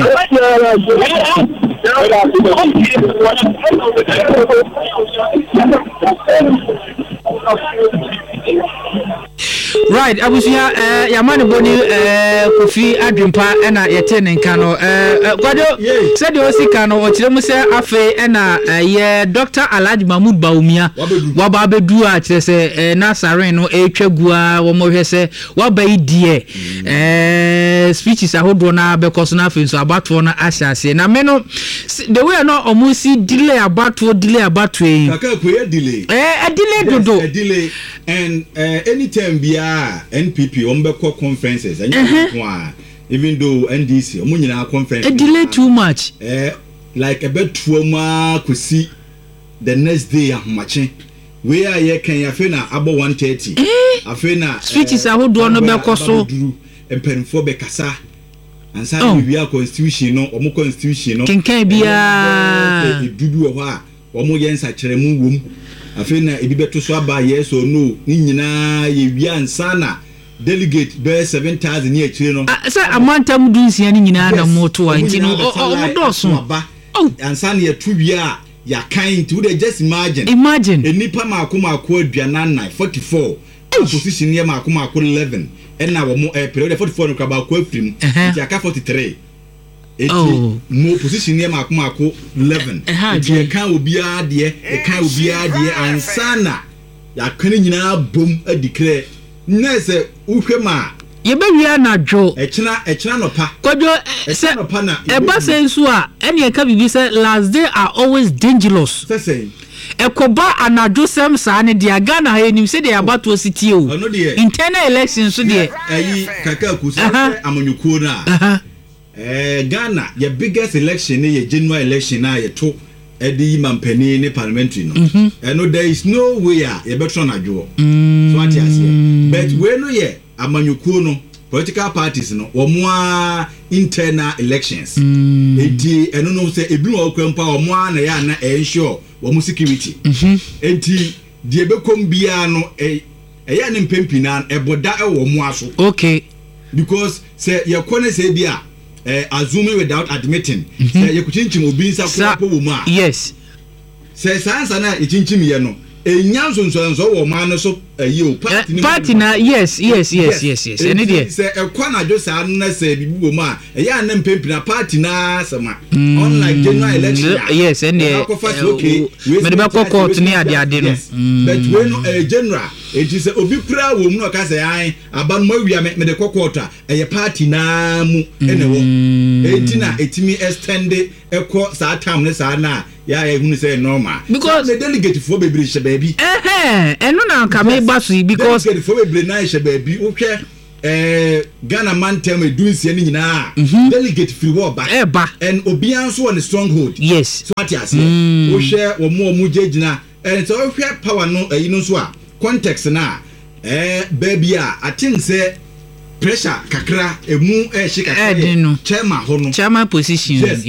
[SPEAKER 3] right abusia yamani boni Kofi Adwumpa na yete nenka no kwado se de osika no o kire mu se afe na ye Dr. Alhaji Mahmood Bawumia waba bedu a kire se na saren no etwagua wo mo hwese waba idie speeches ahodo na bekoso na afe so abato na ahyase na me no the way no omusi delay abato
[SPEAKER 2] kaka ko ye delay
[SPEAKER 3] delay dodo
[SPEAKER 2] delay and anytime bia NPP ombeko conferences even though NDC omunyina conference
[SPEAKER 3] delay too much
[SPEAKER 2] like a bit trauma kusi the next day ahmache we are ye kan yafe na abo 130 afe na
[SPEAKER 3] speeches ahodo no bekoso
[SPEAKER 2] empenfo bekasa ansa we are constitution no omo constitution no
[SPEAKER 3] kenkan bia
[SPEAKER 2] dudu ho a omo yensa kyeremu wom afe na ebi beto so aba yes or no ni nyina ye wi ansa na delegate be 7,000 ni akire no
[SPEAKER 3] say amanta mudunsia ni nyina na moto wa nti no omodoso
[SPEAKER 2] ansa na ye tu wi a ya kind to the just imagine enipa maako aduana 44 position ye maako 11 na wo mo period 44 no kaba ko afrim nti aka 43 mo position ye maako 11 nti kan obi ade ansana ya kan nyina bom adiclare nese uhwema
[SPEAKER 3] ye be wi anadwo
[SPEAKER 2] echina no pa
[SPEAKER 3] kodwo se eba sensu a ene e ka bibi se last day are always dangerous
[SPEAKER 2] say
[SPEAKER 3] ekoba anadwo sem sa ne dia Ghana ha enim se dia abato city o internal elections so dia
[SPEAKER 2] ayi kaka kusa amanyuko na Ghana your biggest election ye general election na ye to edi mampani ne parliamentary no no there is no way ye better na adwo so what you say but we no ye amanyuko no political parties no omo internal elections enti eno no say ebi no kwampa omo na ya na ensure omo security enti die bekom bia no eya ne mpempina eboda ewo mo aso
[SPEAKER 3] okay
[SPEAKER 2] because say ye kone say bia assuming without admitting say ye kuchinchim obi nsa ko wo mu a
[SPEAKER 3] yes
[SPEAKER 2] say sansa na ye chinchim ye no enyanso nso wo ma no so o
[SPEAKER 3] party na yes ene dey
[SPEAKER 2] say ekwana jo sa na say bibi wo ma eya na mpempina party na sama unlike general election
[SPEAKER 3] yes ene me be court ni ade no
[SPEAKER 2] but when general it is obi kura wo mu no ka say an aban ma wia me de court a party na mu ene wo etina etimi extend ekọ sa time ne sa na ya ehunu say normal
[SPEAKER 3] because
[SPEAKER 2] the delegate for bebre hye baby
[SPEAKER 3] eno na ka me basu because
[SPEAKER 2] delegate for bebre na hye baby wo hwe Ghana man term edunsia ni nyina delegate free war ba and obian so on the stronghold
[SPEAKER 3] yes
[SPEAKER 2] so what you say wo hwe wo mu jejina and so wo hwe power no ayi no so a context na baby I think say pressure kakra emu hye kakra chairman ho no
[SPEAKER 3] chairman position